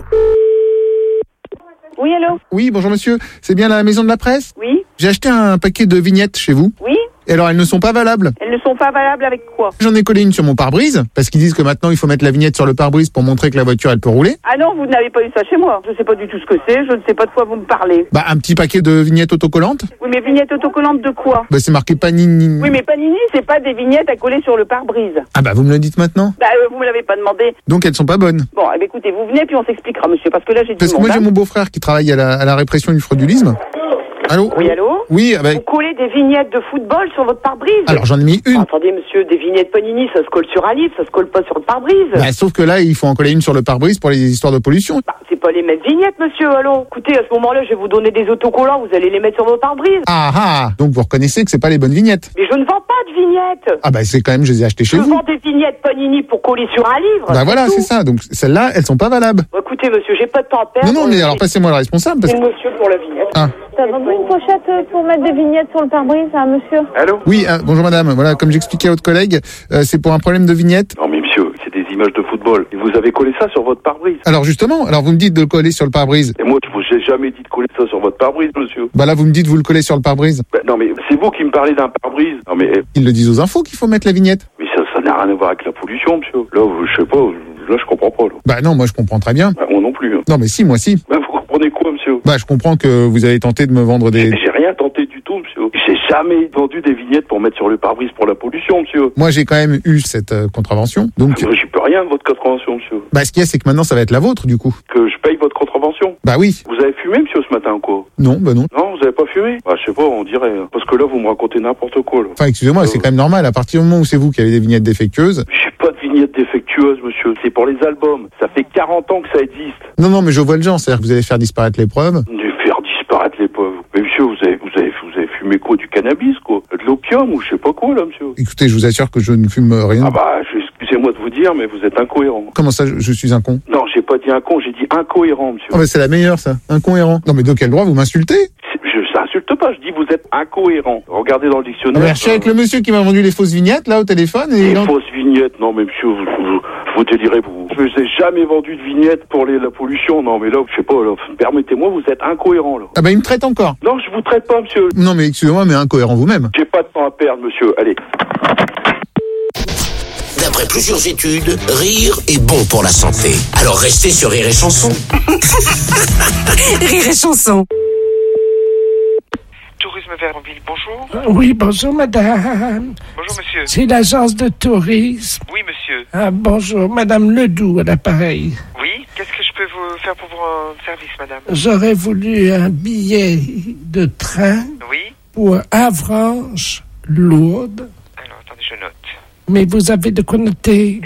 [SPEAKER 1] Oui, allô?
[SPEAKER 5] Oui, bonjour monsieur. C'est bien la maison de la presse?
[SPEAKER 1] Oui.
[SPEAKER 5] J'ai acheté un paquet de vignettes chez vous.
[SPEAKER 1] Oui.
[SPEAKER 5] Et alors, elles ne sont pas valables.
[SPEAKER 1] Elles ne sont pas valables avec quoi?
[SPEAKER 5] J'en ai collé une sur mon pare-brise, parce qu'ils disent que maintenant, il faut mettre la vignette sur le pare-brise pour montrer que la voiture, elle peut rouler.
[SPEAKER 1] Ah non, vous n'avez pas eu ça chez moi. Je sais pas du tout ce que c'est, je ne sais pas de quoi vous me parlez.
[SPEAKER 5] Bah, un petit paquet de vignettes autocollantes.
[SPEAKER 1] Oui, mais vignettes autocollantes de quoi?
[SPEAKER 5] Bah, c'est marqué Panini.
[SPEAKER 1] Oui, mais Panini, c'est pas des vignettes à coller sur le pare-brise.
[SPEAKER 5] Ah bah, vous me le dites maintenant.
[SPEAKER 1] Bah, euh, vous me l'avez pas demandé.
[SPEAKER 5] Donc, elles sont pas bonnes.
[SPEAKER 1] Bon, eh bien, écoutez, vous venez puis on s'expliquera, monsieur, parce que là, j'ai du
[SPEAKER 5] Parce que
[SPEAKER 1] monde,
[SPEAKER 5] moi, j'ai
[SPEAKER 1] hein.
[SPEAKER 5] mon beau-frère qui travaille à la, à la répression du fraudulisme. Allô?
[SPEAKER 1] Oui, allô?
[SPEAKER 5] Oui, ah bah...
[SPEAKER 1] Vous collez des vignettes de football sur votre pare-brise?
[SPEAKER 5] Alors, j'en ai mis une.
[SPEAKER 1] Oh, attendez, monsieur, des vignettes Panini, ça se colle sur un livre, ça se colle pas sur le pare-brise.
[SPEAKER 5] Bah, sauf que là, il faut en coller une sur le pare-brise pour les histoires de pollution.
[SPEAKER 1] Bah, c'est pas les mêmes vignettes, monsieur, allô? Écoutez, à ce moment-là, je vais vous donner des autocollants, vous allez les mettre sur vos pare-brise.
[SPEAKER 5] Ah ah! Donc, vous reconnaissez que c'est pas les bonnes vignettes.
[SPEAKER 1] Mais je ne vends pas de vignettes.
[SPEAKER 5] Ah bah, c'est quand même, je les ai achetées chez
[SPEAKER 1] je
[SPEAKER 5] vous.
[SPEAKER 1] vends des vignettes Panini pour coller sur un livre.
[SPEAKER 5] Bah voilà,
[SPEAKER 1] tout.
[SPEAKER 5] c'est ça. Donc, celles-là, elles sont pas valables.
[SPEAKER 1] Bah, écoutez, monsieur, j'ai pas de temps à perdre.
[SPEAKER 5] Non, non, mais alors, passez-moi le responsable, parce
[SPEAKER 1] C'est
[SPEAKER 5] que...
[SPEAKER 1] le monsieur pour la vignette.
[SPEAKER 5] Ah.
[SPEAKER 6] Ça va une pochette pour mettre des vignettes sur le pare-brise, hein, monsieur?
[SPEAKER 11] Allô?
[SPEAKER 5] Oui, euh, bonjour madame. Voilà, comme j'expliquais à votre collègue, euh, c'est pour un problème de vignette.
[SPEAKER 11] Non mais monsieur, c'est des images de football. Et vous avez collé ça sur votre pare-brise.
[SPEAKER 5] Alors justement, alors vous me dites de le coller sur le pare-brise.
[SPEAKER 11] Et moi, je vous ai jamais dit de coller ça sur votre pare-brise, monsieur.
[SPEAKER 5] Bah là, vous me dites vous le collez sur le pare-brise.
[SPEAKER 11] Bah, non mais c'est vous qui me parlez d'un pare-brise. Non mais...
[SPEAKER 5] Ils le disent aux infos qu'il faut mettre la vignette.
[SPEAKER 11] Mais ça, ça n'a rien à voir avec la pollution, monsieur. Là, je sais pas, là je comprends pas, là.
[SPEAKER 5] Bah non, moi je comprends très bien.
[SPEAKER 11] Bah, moi non plus. Hein.
[SPEAKER 5] Non mais si, moi si.
[SPEAKER 11] Bah, vous comprenez quoi, monsieur?
[SPEAKER 5] Bah je comprends que vous avez tenté de me vendre des...
[SPEAKER 11] J'ai rien tenté du tout, monsieur. J'ai jamais vendu des vignettes pour mettre sur le pare-brise pour la pollution, monsieur.
[SPEAKER 5] Moi j'ai quand même eu cette euh, contravention. Donc...
[SPEAKER 11] Ah, moi, j'y peux rien de votre contravention, monsieur.
[SPEAKER 5] Bah ce qu'il y a, c'est que maintenant ça va être la vôtre du coup.
[SPEAKER 11] Que je paye votre contravention?
[SPEAKER 5] Bah oui.
[SPEAKER 11] Vous avez fumé, monsieur, ce matin, quoi?
[SPEAKER 5] Non, bah non.
[SPEAKER 11] Non, vous avez pas fumé? Bah je sais pas, on dirait. Hein. Parce que là, vous me racontez n'importe quoi, là.
[SPEAKER 5] Enfin excusez-moi, euh... c'est quand même normal. À partir du moment où c'est vous qui avez des vignettes défectueuses...
[SPEAKER 11] J'ai pas de vignettes défectueuses, monsieur. C'est pour les albums. Ça fait quarante ans que ça existe.
[SPEAKER 5] Non, non, mais je vois le genre. C'est-à-dire que vous allez faire disparaître les preuves.
[SPEAKER 11] De faire disparaître les preuves. Mais monsieur, vous avez, vous avez, vous avez fumé quoi? Du cannabis, quoi? De l'opium ou je sais pas quoi, là, monsieur?
[SPEAKER 5] Écoutez, je vous assure que je ne fume rien.
[SPEAKER 11] Ah bah, excusez-moi de vous dire, mais vous êtes incohérent.
[SPEAKER 5] Comment ça, je, je suis un con?
[SPEAKER 11] Non, j'ai pas dit un con, j'ai dit incohérent, monsieur.
[SPEAKER 5] Ah bah c'est la meilleure, ça. Incohérent. Non mais de quel droit vous m'insultez?
[SPEAKER 11] Je n'insulte pas, je dis vous êtes incohérent. Regardez dans le dictionnaire.
[SPEAKER 5] Ah bah, je suis avec le monsieur qui m'a vendu les fausses vignettes, là, au téléphone. Et
[SPEAKER 11] les
[SPEAKER 5] dans...
[SPEAKER 11] fausses vignettes? Non mais monsieur, vous, vous, vous délirez, vous. Je n'ai jamais vendu de vignettes pour les, la pollution. Non mais là, je sais pas, là, permettez-moi, vous êtes incohérent, là.
[SPEAKER 5] Ah bah il me traite encore.
[SPEAKER 11] Non, je vous traite pas, monsieur.
[SPEAKER 5] Non mais excusez-moi, mais incohérent vous-même.
[SPEAKER 11] J'ai pas de temps à perdre, monsieur, allez.
[SPEAKER 3] D'après plusieurs études, rire est bon pour la santé. Alors restez sur Rire et Chanson.
[SPEAKER 9] Rire et Chanson.
[SPEAKER 12] Tourisme Vernonville, bonjour.
[SPEAKER 2] Euh, oui, bonjour madame.
[SPEAKER 12] Bonjour monsieur.
[SPEAKER 2] C'est l'agence de tourisme.
[SPEAKER 12] Oui monsieur.
[SPEAKER 2] Ah, bonjour, madame Ledoux à l'appareil.
[SPEAKER 12] Oui, qu'est-ce que je peux vous faire pour vous rendre service, madame?
[SPEAKER 2] J'aurais voulu un billet de train
[SPEAKER 12] oui.
[SPEAKER 2] pour Avranches, Lourdes.
[SPEAKER 12] Alors, attendez, je note.
[SPEAKER 2] Mais vous avez de quoi noter.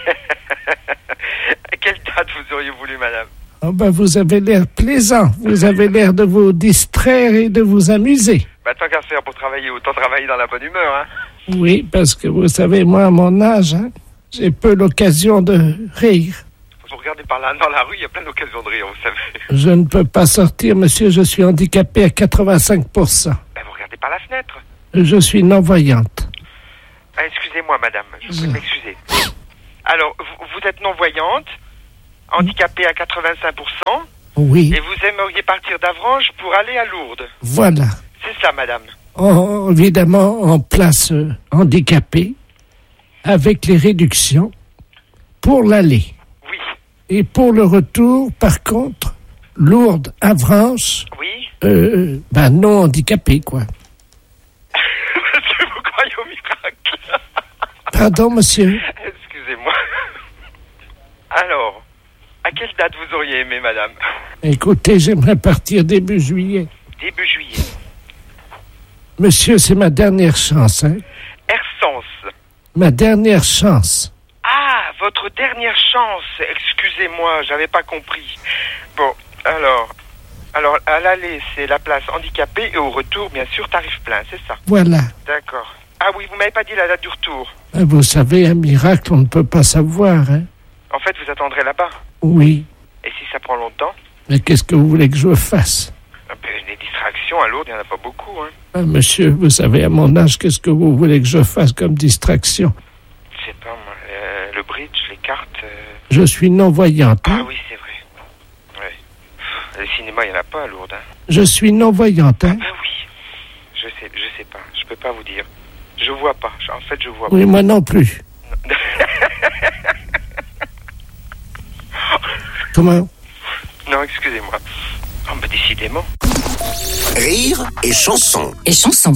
[SPEAKER 12] À quelle date vous auriez voulu, madame?
[SPEAKER 2] Oh ben, vous avez l'air plaisant. Vous avez l'air de vous distraire et de vous amuser.
[SPEAKER 12] Bah, tant qu'à faire pour travailler, autant travailler dans la bonne humeur, hein.
[SPEAKER 2] Oui, parce que vous savez, moi, à mon âge, hein, j'ai peu l'occasion de rire.
[SPEAKER 12] Vous regardez par là, dans la rue, il y a plein d'occasions de rire, vous savez.
[SPEAKER 2] Je ne peux pas sortir, monsieur, je suis handicapé à quatre-vingt-cinq pour cent.
[SPEAKER 12] Bah, vous regardez par la fenêtre.
[SPEAKER 2] Je suis non-voyante.
[SPEAKER 12] Ah, excusez-moi, madame, je vous m'excuser. Alors, vous, vous êtes non-voyante, handicapée à quatre-vingt-cinq pour cent.
[SPEAKER 2] Oui.
[SPEAKER 12] Et vous aimeriez partir d'Avranches pour aller à Lourdes.
[SPEAKER 2] Voilà.
[SPEAKER 12] C'est ça, madame.
[SPEAKER 2] En, évidemment, en place euh, handicapée, avec les réductions pour l'aller.
[SPEAKER 12] Oui.
[SPEAKER 2] Et pour le retour, par contre, Lourdes, Avranches.
[SPEAKER 12] Oui.
[SPEAKER 2] Euh, ben non handicapé, quoi.
[SPEAKER 12] Est-ce que vous croyez au miracle?
[SPEAKER 2] Pardon, monsieur.
[SPEAKER 12] Excusez-moi. Alors, à quelle date vous auriez aimé, madame?
[SPEAKER 2] Écoutez, j'aimerais partir début juillet.
[SPEAKER 12] Début juillet.
[SPEAKER 2] Monsieur, c'est ma dernière chance, hein?
[SPEAKER 12] Ersens.
[SPEAKER 2] Ma dernière chance.
[SPEAKER 12] Ah, votre dernière chance. Excusez-moi, j'avais pas compris. Bon, alors... Alors, à l'aller, c'est la place handicapée et au retour, bien sûr, tarif plein, c'est ça?
[SPEAKER 2] Voilà.
[SPEAKER 12] D'accord. Ah oui, vous m'avez pas dit la date du retour.
[SPEAKER 2] Vous savez, un miracle, on ne peut pas savoir, hein?
[SPEAKER 12] En fait, vous attendrez là-bas.
[SPEAKER 2] Oui.
[SPEAKER 12] Et si ça prend longtemps?
[SPEAKER 2] Mais qu'est-ce que vous voulez que je fasse?
[SPEAKER 12] Ah ben, des distractions à Lourdes, il n'y en a pas beaucoup, hein.
[SPEAKER 2] Ah, monsieur, vous savez, à mon âge, qu'est-ce que vous voulez que je fasse comme distraction?
[SPEAKER 12] Je sais pas, moi, euh, le bridge, les cartes... Euh...
[SPEAKER 2] Je suis non-voyante, hein?
[SPEAKER 12] Ah oui, c'est vrai. Le cinéma, il n'y en a pas à Lourdes, hein.
[SPEAKER 2] Je suis non-voyante, hein?
[SPEAKER 12] Ah ben oui. Je sais, je sais pas. Je peux pas vous dire. Je vois pas. En fait, je vois
[SPEAKER 2] oui,
[SPEAKER 12] pas.
[SPEAKER 2] Oui, moi non plus. Comment?
[SPEAKER 12] Non, excusez-moi. Oh, bah, décidément.
[SPEAKER 3] Rire et chanson.
[SPEAKER 9] Et chanson.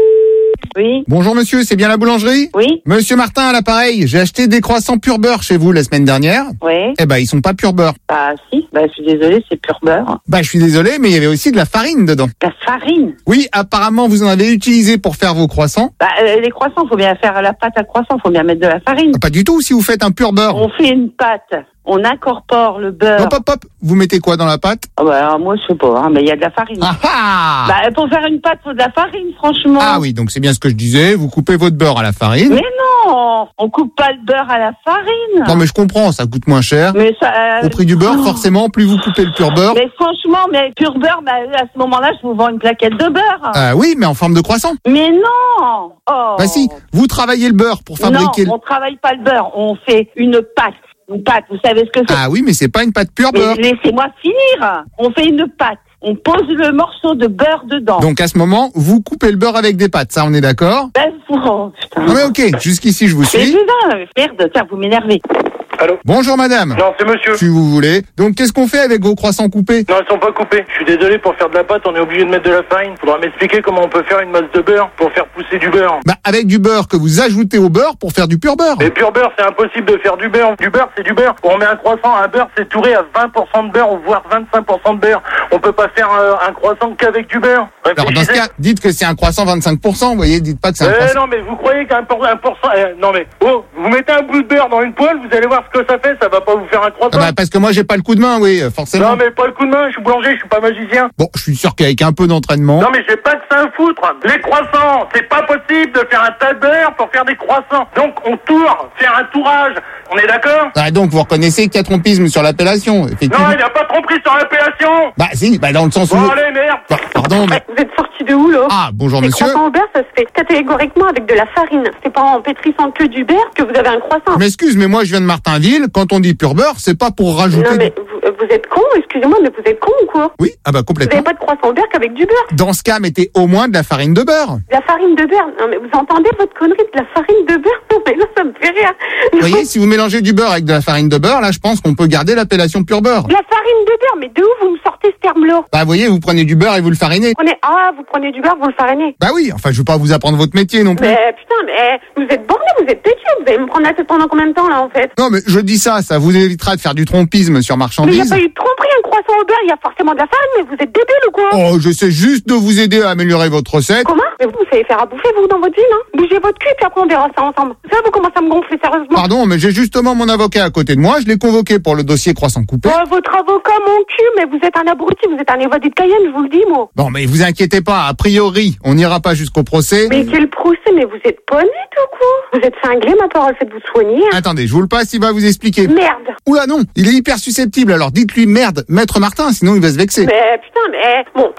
[SPEAKER 5] Oui. Bonjour monsieur, c'est bien la boulangerie?
[SPEAKER 6] Oui.
[SPEAKER 5] Monsieur Martin à l'appareil, j'ai acheté des croissants pur beurre chez vous la semaine dernière.
[SPEAKER 6] Oui.
[SPEAKER 5] Eh ben, ils sont pas pur beurre.
[SPEAKER 6] Bah si, bah je suis désolée, c'est pur beurre.
[SPEAKER 5] Bah je suis désolé, mais il y avait aussi de la farine dedans.
[SPEAKER 6] La farine?
[SPEAKER 5] Oui, apparemment vous en avez utilisé pour faire vos croissants.
[SPEAKER 6] Bah euh, les croissants, faut bien faire la pâte à croissant, faut bien mettre de la farine.
[SPEAKER 5] Ah, pas du tout si vous faites un pur beurre.
[SPEAKER 6] On fait une pâte, on incorpore le beurre.
[SPEAKER 5] Hop hop hop, vous mettez quoi dans la pâte?
[SPEAKER 6] Ah bah alors, moi je sais pas, hein, mais il y a de la farine.
[SPEAKER 5] Ah ah.
[SPEAKER 6] Bah pour faire une pâte, faut de la farine, franchement.
[SPEAKER 5] Ah oui, donc c'est bien ce que je disais, vous coupez votre beurre à la farine.
[SPEAKER 6] Mais non, on coupe pas le beurre à la farine.
[SPEAKER 5] Non mais je comprends, ça coûte moins cher.
[SPEAKER 6] Mais ça, euh...
[SPEAKER 5] Au prix du beurre, forcément, plus vous coupez le pur beurre.
[SPEAKER 6] Mais franchement, mais pur beurre, bah, à ce moment-là, je vous vends une plaquette de beurre.
[SPEAKER 5] Euh, oui, mais en forme de croissant.
[SPEAKER 6] Mais non. Oh.
[SPEAKER 5] Bah si, vous travaillez le beurre pour fabriquer...
[SPEAKER 6] Non, on travaille pas le beurre, on fait une pâte. Une pâte, vous savez ce que c'est?
[SPEAKER 5] Ah oui, mais c'est pas une pâte pure beurre.
[SPEAKER 6] Mais laissez-moi finir. On fait une pâte. On pose le morceau de beurre dedans.
[SPEAKER 5] Donc à ce moment, vous coupez le beurre avec des pâtes, ça on est d'accord?
[SPEAKER 6] Ben, oh, putain.
[SPEAKER 5] Non mais ok, jusqu'ici je vous suis.
[SPEAKER 6] Mais putain, merde, tiens, vous m'énervez.
[SPEAKER 11] Allô?
[SPEAKER 5] Bonjour madame.
[SPEAKER 11] Non, c'est monsieur.
[SPEAKER 5] Si vous voulez. Donc qu'est-ce qu'on fait avec vos croissants coupés?
[SPEAKER 11] Non, ils sont pas coupés. Je suis désolé, pour faire de la pâte, on est obligé de mettre de la farine. Faudra m'expliquer comment on peut faire une masse de beurre pour faire pousser du beurre.
[SPEAKER 5] Bah avec du beurre que vous ajoutez au beurre pour faire du pur beurre.
[SPEAKER 11] Mais pur beurre, c'est impossible de faire du beurre. Du beurre, c'est du beurre. Quand on met un croissant, un beurre, c'est touré à vingt pour cent de beurre, voire vingt-cinq pour cent de beurre. On peut pas faire un, un croissant qu'avec du beurre.
[SPEAKER 5] Alors dans ce cas, dites que c'est un croissant vingt-cinq pour cent, vous voyez, dites pas que c'est un
[SPEAKER 11] eh
[SPEAKER 5] croissant.
[SPEAKER 11] non, mais vous croyez qu'un pour, un pour cent... Eh, non mais, oh, vous mettez un bout de beurre dans une poêle, vous allez voir ce que ça fait, ça va pas vous faire un croissant.
[SPEAKER 5] Ah bah parce que moi j'ai pas le coup de main, oui, forcément.
[SPEAKER 11] Non mais pas le coup de main, je suis boulanger, je suis pas magicien.
[SPEAKER 5] Bon, je suis sûr qu'avec un peu d'entraînement...
[SPEAKER 11] Non mais j'ai pas que ça à foutre. Les croissants, c'est pas possible de faire un tas de beurre pour faire des croissants. Donc on tourne, faire un tourage. On est d'accord?
[SPEAKER 5] Ah donc vous reconnaissez qu'il y a trompisme sur l'appellation, effectivement.
[SPEAKER 11] Non, il n'y a pas de tromperie sur l'appellation.
[SPEAKER 5] Bah si, bah dans le sens où...
[SPEAKER 11] Bon allez, merde.
[SPEAKER 5] Bah, pardon, mais...
[SPEAKER 13] Vous êtes sorti de où, là?
[SPEAKER 5] Ah, bonjour
[SPEAKER 13] les
[SPEAKER 5] monsieur.
[SPEAKER 13] Les croissants au beurre, ça se fait catégoriquement avec de la farine. C'est pas en pétrissant que du beurre que vous avez un croissant.
[SPEAKER 5] Je m'excuse, mais moi je viens de Martinville. Quand on dit pur beurre, c'est pas pour rajouter...
[SPEAKER 13] Non mais vous, vous êtes con, excusez-moi, mais vous êtes con ou quoi?
[SPEAKER 5] Oui, ah bah
[SPEAKER 13] Vous
[SPEAKER 5] complètement.
[SPEAKER 13] n'avez pas de croissant au beurre qu'avec du beurre.
[SPEAKER 5] Dans ce cas, mettez au moins de la farine de beurre.
[SPEAKER 13] De la farine de beurre? Non mais vous entendez votre connerie de la farine de beurre? Non mais là, ça me fait rire.
[SPEAKER 5] Vous voyez, si vous mélangez du beurre avec de la farine de beurre, là je pense qu'on peut garder l'appellation pur beurre.
[SPEAKER 13] De la farine de beurre? Mais de où vous me sortez ce terme-là?
[SPEAKER 5] Bah vous voyez, vous prenez du beurre et vous le farinez.
[SPEAKER 13] Vous prenez... Ah, vous prenez du beurre, vous le farinez?
[SPEAKER 5] Bah oui, enfin je veux pas vous apprendre votre métier non plus.
[SPEAKER 13] Mais putain, mais vous êtes borné, vous êtes têtu. Vous allez me prendre la tête pendant combien de temps là en fait?
[SPEAKER 5] Non mais je dis ça, ça vous évitera de faire du trompisme sur
[SPEAKER 13] Mais il
[SPEAKER 5] marchandises.
[SPEAKER 13] n'y a pas eu de tromperie, un croissant au beurre, il y a forcément de la farine, mais vous êtes débile ou quoi?
[SPEAKER 5] Oh, j'essaie juste de vous aider à améliorer votre recette.
[SPEAKER 13] Comment? Mais vous, vous savez faire à bouffer, vous, dans votre vie, non? Bougez votre cul, puis après on verra ça ensemble. Ça, vous commencez à me gonfler sérieusement.
[SPEAKER 5] Pardon, mais j'ai justement mon avocat à côté de moi, je l'ai convoqué pour le dossier croissant coupé.
[SPEAKER 13] Oh, votre avocat, mon cul, mais vous êtes un abruti, vous êtes un évadé de Cayenne, je vous le dis, moi.
[SPEAKER 5] Bon, mais vous inquiétez pas, a priori, on n'ira pas jusqu'au procès.
[SPEAKER 13] Mais quel procès? Mais vous êtes pas net ou quoi? Vous êtes cinglé, ma parole, faites-vous soigner. Hein.
[SPEAKER 5] Attendez, je vous le passe, il va vous expliquer.
[SPEAKER 13] Merde.
[SPEAKER 5] Oula non, il est hyper susceptible, alors dites-lui merde, maître Martin, sinon il va se vexer.
[SPEAKER 13] Mais putain, mais bon.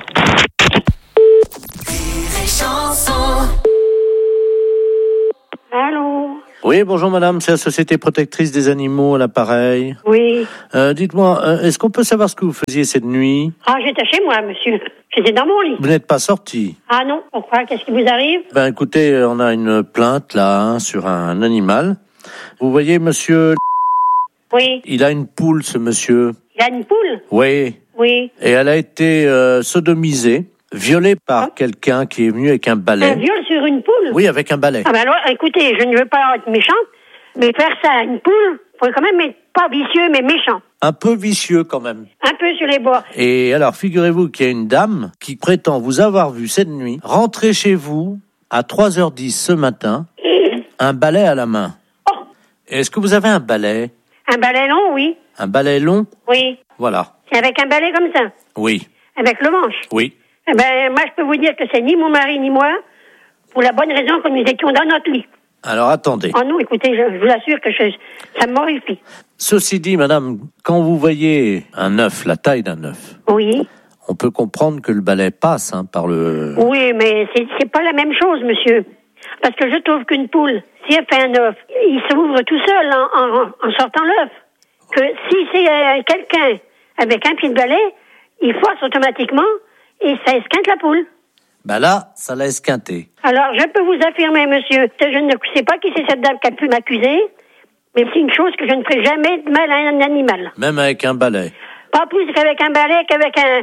[SPEAKER 13] Allô?
[SPEAKER 7] Oui, bonjour madame, c'est la Société Protectrice des Animaux à l'appareil.
[SPEAKER 13] Oui.
[SPEAKER 7] Euh, dites-moi, euh, est-ce qu'on peut savoir ce que vous faisiez cette nuit?
[SPEAKER 13] Ah, j'étais chez moi, monsieur. J'étais dans mon lit.
[SPEAKER 7] Vous n'êtes pas sorti?
[SPEAKER 13] Ah non, pourquoi? Qu'est-ce qui vous arrive?
[SPEAKER 7] Ben écoutez, on a une plainte là hein, sur un animal. Vous voyez monsieur...
[SPEAKER 13] Oui.
[SPEAKER 7] Il a une poule, ce monsieur.
[SPEAKER 13] Il a une poule?
[SPEAKER 7] Oui.
[SPEAKER 13] Oui.
[SPEAKER 7] Et elle a été euh, sodomisée, violée par ah. quelqu'un qui est venu avec un balai.
[SPEAKER 13] Un viol sur une poule?
[SPEAKER 7] Oui, avec un balai.
[SPEAKER 13] Ah ben alors, écoutez, je ne veux pas être méchante, mais faire ça à une poule, faut quand même être pas vicieux, mais méchant.
[SPEAKER 7] Un peu vicieux quand même.
[SPEAKER 13] Un peu sur les bords.
[SPEAKER 7] Et alors, figurez-vous qu'il y a une dame qui prétend vous avoir vu cette nuit rentrer chez vous à trois heures dix ce matin, un balai à la main.
[SPEAKER 13] Oh.
[SPEAKER 7] Est-ce que vous avez un balai?
[SPEAKER 13] Un balai long, oui.
[SPEAKER 7] Un balai long?
[SPEAKER 13] Oui.
[SPEAKER 7] Voilà.
[SPEAKER 13] Avec un balai comme ça?
[SPEAKER 7] Oui.
[SPEAKER 13] Avec le manche?
[SPEAKER 7] Oui.
[SPEAKER 13] Eh ben, moi, je peux vous dire que c'est ni mon mari ni moi, pour la bonne raison que nous étions dans notre lit.
[SPEAKER 7] Alors, attendez.
[SPEAKER 13] Oh non, écoutez, je, je vous assure que je, ça m'horrifie.
[SPEAKER 7] Ceci dit, madame, quand vous voyez un œuf, la taille d'un œuf...
[SPEAKER 13] Oui.
[SPEAKER 7] On peut comprendre que le balai passe hein, par le...
[SPEAKER 13] Oui, mais c'est, c'est pas la même chose, monsieur. Parce que je trouve qu'une poule, si elle fait un œuf, il s'ouvre tout seul en, en, en sortant l'œuf. Que si c'est euh, quelqu'un avec un pied de balai, il force automatiquement et ça esquinte la poule.
[SPEAKER 7] Ben là, ça l'a esquinté.
[SPEAKER 13] Alors, je peux vous affirmer, monsieur, que je ne sais pas qui c'est cette dame qui a pu m'accuser, mais c'est une chose que je ne ferai jamais de mal à un animal.
[SPEAKER 7] Même avec un balai?
[SPEAKER 13] Pas plus qu'avec un balai, qu'avec un,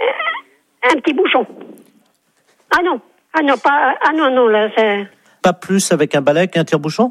[SPEAKER 13] un, un petit bouchon. Ah non, ah non, pas, ah non, non, là, c'est...
[SPEAKER 7] Pas plus avec un balai qu'un tire-bouchon?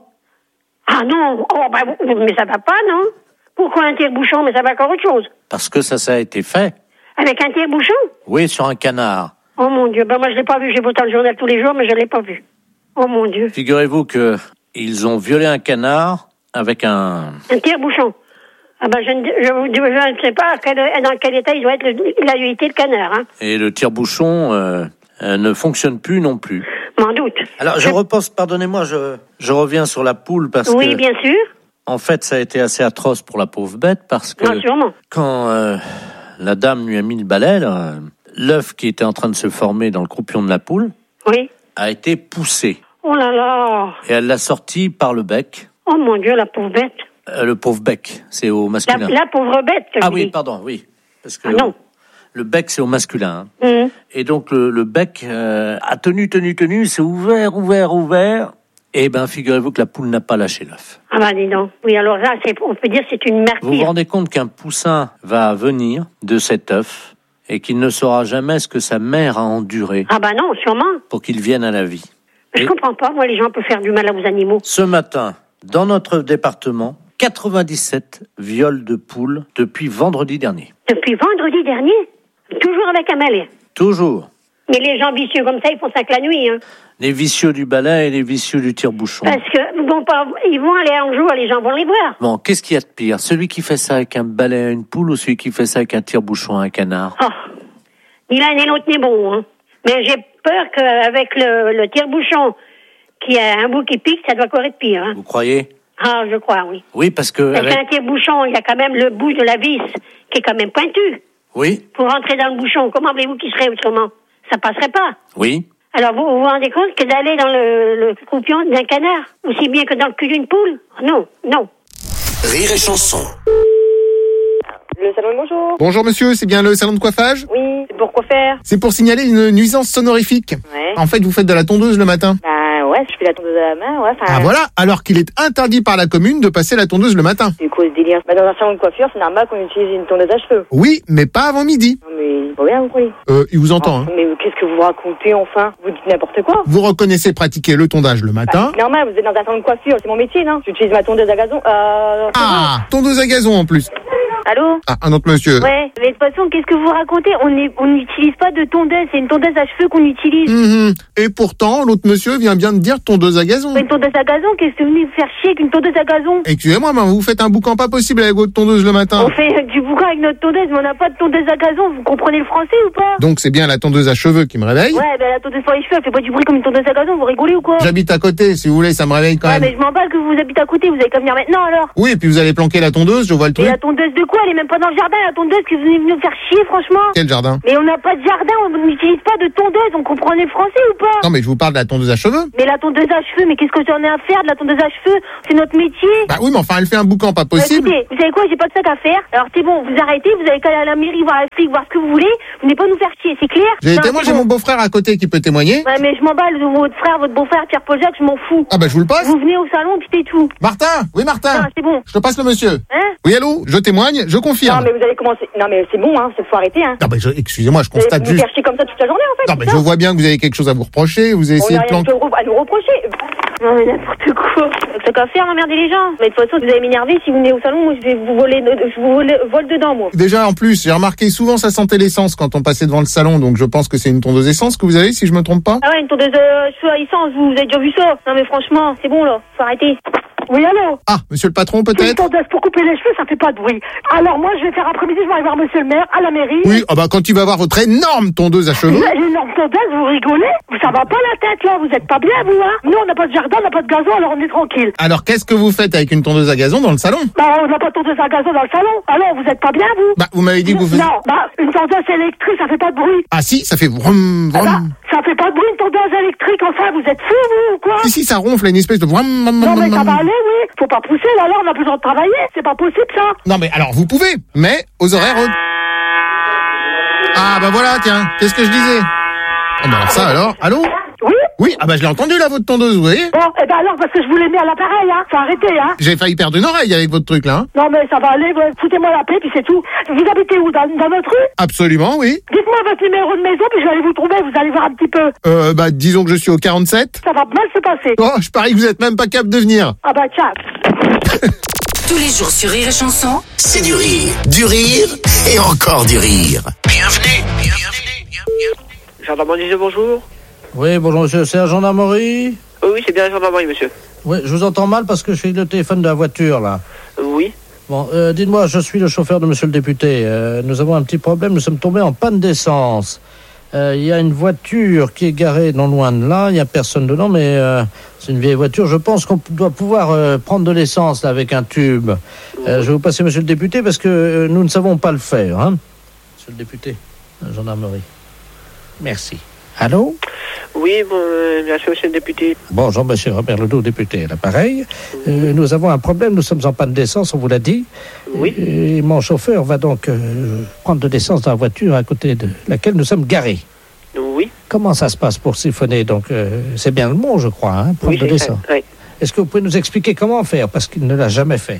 [SPEAKER 13] Ah non, oh, bah, mais ça va pas, non? Pourquoi un tire-bouchon? Mais ça va encore autre chose.
[SPEAKER 7] Parce que ça, ça a été fait.
[SPEAKER 13] Avec un tire-bouchon?
[SPEAKER 7] Oui, sur un canard.
[SPEAKER 13] Oh mon Dieu, ben moi je l'ai pas vu, j'ai pourtant le journal tous les jours, mais je l'ai pas vu. Oh mon Dieu.
[SPEAKER 7] Figurez-vous que ils ont violé un canard avec un...
[SPEAKER 13] Un tire-bouchon. Ah ben je ne, je, je ne sais pas quel, dans quel état il doit être, le, il a été le canard. Hein.
[SPEAKER 7] Et le tire-bouchon euh, euh, ne fonctionne plus non plus.
[SPEAKER 13] M'en doute.
[SPEAKER 7] Alors je, je... repense, pardonnez-moi, je, je reviens sur la poule parce
[SPEAKER 13] oui,
[SPEAKER 7] que...
[SPEAKER 13] Oui, bien sûr.
[SPEAKER 7] En fait, ça a été assez atroce pour la pauvre bête parce que...
[SPEAKER 13] Non, sûrement.
[SPEAKER 7] Quand euh, la dame lui a mis le balai, là, l'œuf qui était en train de se former dans le croupion de la poule
[SPEAKER 13] oui.
[SPEAKER 7] a été poussé.
[SPEAKER 13] Oh là là.
[SPEAKER 7] Et elle l'a sorti par le bec.
[SPEAKER 13] Oh mon Dieu, la pauvre bête.
[SPEAKER 7] Euh, le pauvre bec, c'est au masculin.
[SPEAKER 13] La, la pauvre bête, que
[SPEAKER 7] Ah
[SPEAKER 13] je
[SPEAKER 7] oui,
[SPEAKER 13] dis.
[SPEAKER 7] pardon, oui. Parce que
[SPEAKER 13] ah non.
[SPEAKER 7] Le bec, c'est au masculin. Hein.
[SPEAKER 13] Mmh.
[SPEAKER 7] Et donc, le, le bec euh, a tenu, tenu, tenu, c'est ouvert, ouvert, ouvert. Et ben, figurez-vous que la poule n'a pas lâché l'œuf.
[SPEAKER 13] Ah ben, dis donc. Oui, alors là, c'est, on peut dire que c'est une martyre.
[SPEAKER 7] Vous vous rendez compte qu'un poussin va venir de cet œuf et qu'il ne saura jamais ce que sa mère a enduré.
[SPEAKER 13] Ah ben non, sûrement.
[SPEAKER 7] Pour qu'il vienne à la vie.
[SPEAKER 13] Mais et je comprends pas, moi, les gens peuvent faire du mal aux animaux.
[SPEAKER 7] Ce matin, dans notre département, quatre-vingt-dix-sept viols de poules depuis vendredi dernier.
[SPEAKER 13] Depuis vendredi dernier? Toujours avec un balai?
[SPEAKER 7] Toujours.
[SPEAKER 13] Mais les gens vicieux comme ça, ils font ça que la nuit, hein.
[SPEAKER 7] Les vicieux du balai et les vicieux du tire-bouchon.
[SPEAKER 13] Parce que vont pas, ils vont aller en jour, les gens vont les voir.
[SPEAKER 7] Bon, qu'est-ce qu'il y a de pire? Celui qui fait ça avec un balai à une poule ou celui qui fait ça avec un tire-bouchon à un canard?
[SPEAKER 13] Oh, ni l'un ni l'autre n'est bon, hein. Mais j'ai peur qu'avec le, le tire-bouchon qui a un bout qui pique, ça doit encore être pire, hein.
[SPEAKER 7] Vous croyez?
[SPEAKER 13] Ah, je crois, oui.
[SPEAKER 7] Oui, parce que...
[SPEAKER 13] Parce
[SPEAKER 7] avec...
[SPEAKER 13] qu'un tire-bouchon, il y a quand même le bout de la vis qui est quand même pointu.
[SPEAKER 7] Oui.
[SPEAKER 13] Pour rentrer dans le bouchon, comment voulez-vous qu'il serait autrement? Ça passerait pas.
[SPEAKER 7] Oui.
[SPEAKER 13] Alors, vous vous rendez compte que d'aller dans le, le croupion d'un canard, aussi bien que dans le cul d'une poule? Non, non.
[SPEAKER 3] Rire et chanson.
[SPEAKER 14] Le salon, bonjour.
[SPEAKER 5] Bonjour monsieur, c'est bien le salon de coiffage?
[SPEAKER 14] Oui, c'est pour quoi faire?
[SPEAKER 5] C'est pour signaler une nuisance sonorifique.
[SPEAKER 14] Ouais.
[SPEAKER 5] En fait, vous faites de la tondeuse le matin.
[SPEAKER 14] Bah ouais, je fais la tondeuse à la main, ouais.
[SPEAKER 5] Ah voilà, alors qu'il est interdit par la commune de passer la tondeuse le matin.
[SPEAKER 14] C'est quoi ce délire? Bah dans un salon de coiffure, c'est normal qu'on utilise une tondeuse à cheveux.
[SPEAKER 5] Oui, mais pas avant midi.
[SPEAKER 14] Non mais, pas bien, vous croyez?
[SPEAKER 5] Euh, il vous entend,
[SPEAKER 14] ah,
[SPEAKER 5] hein.
[SPEAKER 14] Mais qu'est-ce que vous racontez, enfin? Vous dites n'importe quoi.
[SPEAKER 5] Vous reconnaissez pratiquer le tondage le matin.
[SPEAKER 14] Bah, c'est normal, vous êtes dans un salon de coiffure, c'est mon métier, non? J'utilise ma tondeuse à gazon, euh...
[SPEAKER 5] Ah, tondeuse à gazon en plus.
[SPEAKER 14] Allô?
[SPEAKER 5] Ah, un autre monsieur.
[SPEAKER 14] Ouais, mais de toute façon, qu'est-ce que vous racontez? On est, on n'utilise pas de tondeuse, c'est une tondeuse à cheveux qu'on utilise.
[SPEAKER 5] Mmh. Et pourtant, l'autre monsieur vient bien de dire tondeuse à gazon.
[SPEAKER 14] Mais une tondeuse à gazon, qu'est-ce que vous venez vous faire chier avec une tondeuse à gazon?
[SPEAKER 5] Excusez-moi, mais vous faites un boucan pas possible avec votre tondeuse le matin.
[SPEAKER 14] On fait du boucan avec notre tondeuse, mais on n'a pas de tondeuse à gazon, vous comprenez le français ou pas?
[SPEAKER 5] Donc c'est bien la tondeuse à cheveux qui me réveille?
[SPEAKER 14] Ouais, ben la tondeuse pour les cheveux, elle fait pas du bruit comme une tondeuse à gazon, vous rigolez ou quoi?
[SPEAKER 5] J'habite à côté, si vous voulez, ça me réveille quand
[SPEAKER 14] ouais,
[SPEAKER 5] même.
[SPEAKER 14] Ouais, mais je m'en bats que vous habitez à côté, vous avez qu'à venir maintenant alors.
[SPEAKER 5] Oui, et puis vous allez planquer la tondeuse, je vois le truc.
[SPEAKER 14] Et la tondeuse de quoi? Elle est même pas dans le jardin, la tondeuse que vous venez venez nous faire chier, franchement.
[SPEAKER 5] Quel jardin?
[SPEAKER 14] Mais on n'a pas de jardin, on n'utilise pas de tondeuse, on comprenez français ou pas?
[SPEAKER 5] Non, mais je vous parle de la tondeuse à cheveux.
[SPEAKER 14] Mais la tondeuse à cheveux, mais qu'est-ce que j'en ai à faire de la tondeuse à cheveux? C'est notre métier.
[SPEAKER 5] Bah oui, mais enfin, elle fait un boucan pas
[SPEAKER 14] Bah,
[SPEAKER 5] possible.
[SPEAKER 14] écoutez, vous savez quoi, j'ai pas de sac à faire. Alors c'est bon, vous arrêtez, vous avez qu'à aller à la mairie, voir la flic, voir ce que vous voulez. Vous venez pas nous faire chier, c'est clair?
[SPEAKER 5] J'ai
[SPEAKER 14] Non,
[SPEAKER 5] témoin,
[SPEAKER 14] c'est
[SPEAKER 5] j'ai
[SPEAKER 14] bon.
[SPEAKER 5] mon beau-frère à côté qui peut témoigner.
[SPEAKER 14] Ouais, mais je m'en bats, le- votre frère, votre beau-frère, Pierre Paul Jacques, je m'en fous.
[SPEAKER 5] Ah bah je vous le passe.
[SPEAKER 14] Vous venez au salon, puis c'est tout.
[SPEAKER 5] Martin, oui Martin.
[SPEAKER 14] Non, c'est bon.
[SPEAKER 5] Je te passe le monsieur.
[SPEAKER 14] Hein?
[SPEAKER 5] Oui, allô, je témoigne, je confirme.
[SPEAKER 15] Non, mais vous allez commencer. Non, mais c'est bon, hein, faut arrêter, hein.
[SPEAKER 5] Non, mais je- excusez-moi, je
[SPEAKER 15] Vous allez
[SPEAKER 5] constate
[SPEAKER 15] vous
[SPEAKER 5] juste.
[SPEAKER 15] faire chier comme ça toute la journée, en fait.
[SPEAKER 5] Non, mais
[SPEAKER 15] c'est
[SPEAKER 5] je
[SPEAKER 15] ça
[SPEAKER 5] vois bien que vous avez quelque chose à vous reprocher, vous avez
[SPEAKER 15] On
[SPEAKER 5] essayé
[SPEAKER 15] n'a
[SPEAKER 5] de
[SPEAKER 15] rien
[SPEAKER 5] planter.
[SPEAKER 15] à nous reprocher.
[SPEAKER 14] Non, mais n'importe quoi. C'est qu'à faire, emmerder les gens. Mais de toute façon, vous allez m'énerver. Si vous venez au salon, moi, je vais vous voler, je vous vole, vole dedans, moi.
[SPEAKER 5] Déjà, en plus, j'ai remarqué souvent ça sentait l'essence quand on passait devant le salon, donc je pense que c'est une tondeuse essence que vous avez, si je me trompe pas.
[SPEAKER 14] Ah ouais, une tondeuse de cheveux à essence, vous, vous avez déjà vu ça? Non, mais franchement, c'est bon, là. Faut arrêter.
[SPEAKER 13] Oui, allô?
[SPEAKER 5] Ah, monsieur le patron,
[SPEAKER 13] Une
[SPEAKER 5] peut-être?
[SPEAKER 13] tondeuse pour couper les cheveux, ça fait pas de bruit. Alors moi, je vais faire après-midi, je vais aller voir monsieur le maire à la mairie.
[SPEAKER 5] Oui, ah bah quand il va voir votre énorme tondeuse à cheveux.
[SPEAKER 13] L'énorme tondeuse, vous rigolez? Ça va pas la tête, là, vous êtes pas bien, vous, hein? Nous, on n'a pas de jardin, on n'a pas de gazon, alors on est tranquille.
[SPEAKER 5] Alors qu'est-ce que vous faites avec une tondeuse à gazon dans le salon?
[SPEAKER 13] Bah, on n'a pas de tondeuse à gazon dans le salon. Alors, vous êtes pas bien, vous?
[SPEAKER 5] Bah, vous m'avez dit que vous faisiez...
[SPEAKER 13] Non, bah, une tondeuse électrique, ça fait pas de bruit.
[SPEAKER 5] Ah si, ça fait vroom,
[SPEAKER 13] Ah
[SPEAKER 5] vroom.
[SPEAKER 13] bah, ça fait pas de bruit, une tondeuse électrique, enfin, vous êtes fous, vous, ou quoi?
[SPEAKER 5] Si, si, ça ronfle, une espèce de vroom, vroom,
[SPEAKER 13] Non, mais
[SPEAKER 5] vroom,
[SPEAKER 13] ça va
[SPEAKER 5] vroom.
[SPEAKER 13] aller, oui. Faut pas pousser, là, là, on a besoin de travailler. C'est pas possible, ça.
[SPEAKER 5] Non mais alors vous pouvez, mais aux horaires... Ah bah voilà, tiens, qu'est-ce que je disais? Ah bah alors ça alors, allô?
[SPEAKER 13] Oui?
[SPEAKER 5] Oui, ah bah je l'ai entendu là, votre tondeuse, vous voyez?
[SPEAKER 13] Bon, eh ben alors, parce que je vous l'ai mis à l'appareil, hein. Faut arrêter, hein.
[SPEAKER 5] J'ai failli perdre une oreille avec votre truc là. Hein.
[SPEAKER 13] Non, mais ça va aller, ouais. Foutez-moi la paix, puis c'est tout. Vous habitez où? Dans, dans notre rue?
[SPEAKER 5] Absolument, oui.
[SPEAKER 13] Dites-moi votre numéro de maison, puis je vais aller vous trouver, vous allez voir un petit peu.
[SPEAKER 5] Euh, bah disons que je suis au quarante-sept.
[SPEAKER 13] Ça va mal se passer.
[SPEAKER 5] Oh, je parie que vous êtes même pas capable de venir.
[SPEAKER 13] Ah bah tiens.
[SPEAKER 9] Tous les jours sur Rire et Chanson,
[SPEAKER 3] C'est du rire, du rire et encore du rire. Bienvenue, bienvenue, bienvenue.
[SPEAKER 8] Gendarmerie, bonjour.
[SPEAKER 7] Oui, bonjour monsieur, c'est la gendarmerie?
[SPEAKER 8] Oui, oui, c'est bien la gendarmerie, monsieur.
[SPEAKER 7] Oui, je vous entends mal parce que je suis le téléphone de la voiture, là.
[SPEAKER 8] Oui.
[SPEAKER 7] Bon, euh, dites-moi, je suis le chauffeur de monsieur le député. Euh, nous avons un petit problème, nous sommes tombés en panne d'essence. Euh, Il y a une voiture qui est garée non loin de là, il n'y a personne dedans, mais euh, c'est une vieille voiture. Je pense qu'on doit pouvoir euh, prendre de l'essence là, avec un tube. Euh, je vais vous passer monsieur le député parce que euh, nous ne savons pas le faire. Hein. Monsieur le député, la gendarmerie. Merci. Allô?
[SPEAKER 8] Oui, bon, euh, bien sûr, monsieur le député.
[SPEAKER 7] Bonjour, monsieur Robert Ledoux, député à l'appareil. Euh, nous avons un problème, nous sommes en panne d'essence, on vous l'a dit.
[SPEAKER 8] Oui.
[SPEAKER 7] Et mon chauffeur va donc euh, prendre de l'essence dans la voiture à côté de laquelle nous sommes garés.
[SPEAKER 8] Oui.
[SPEAKER 7] Comment ça se passe pour siphonner? Donc, euh, c'est bien le mot, je crois, hein, prendre
[SPEAKER 8] Oui,
[SPEAKER 7] de
[SPEAKER 8] c'est
[SPEAKER 7] l'essence.
[SPEAKER 8] ça, oui.
[SPEAKER 7] Est-ce que vous pouvez nous expliquer comment faire? Parce qu'il ne l'a jamais fait.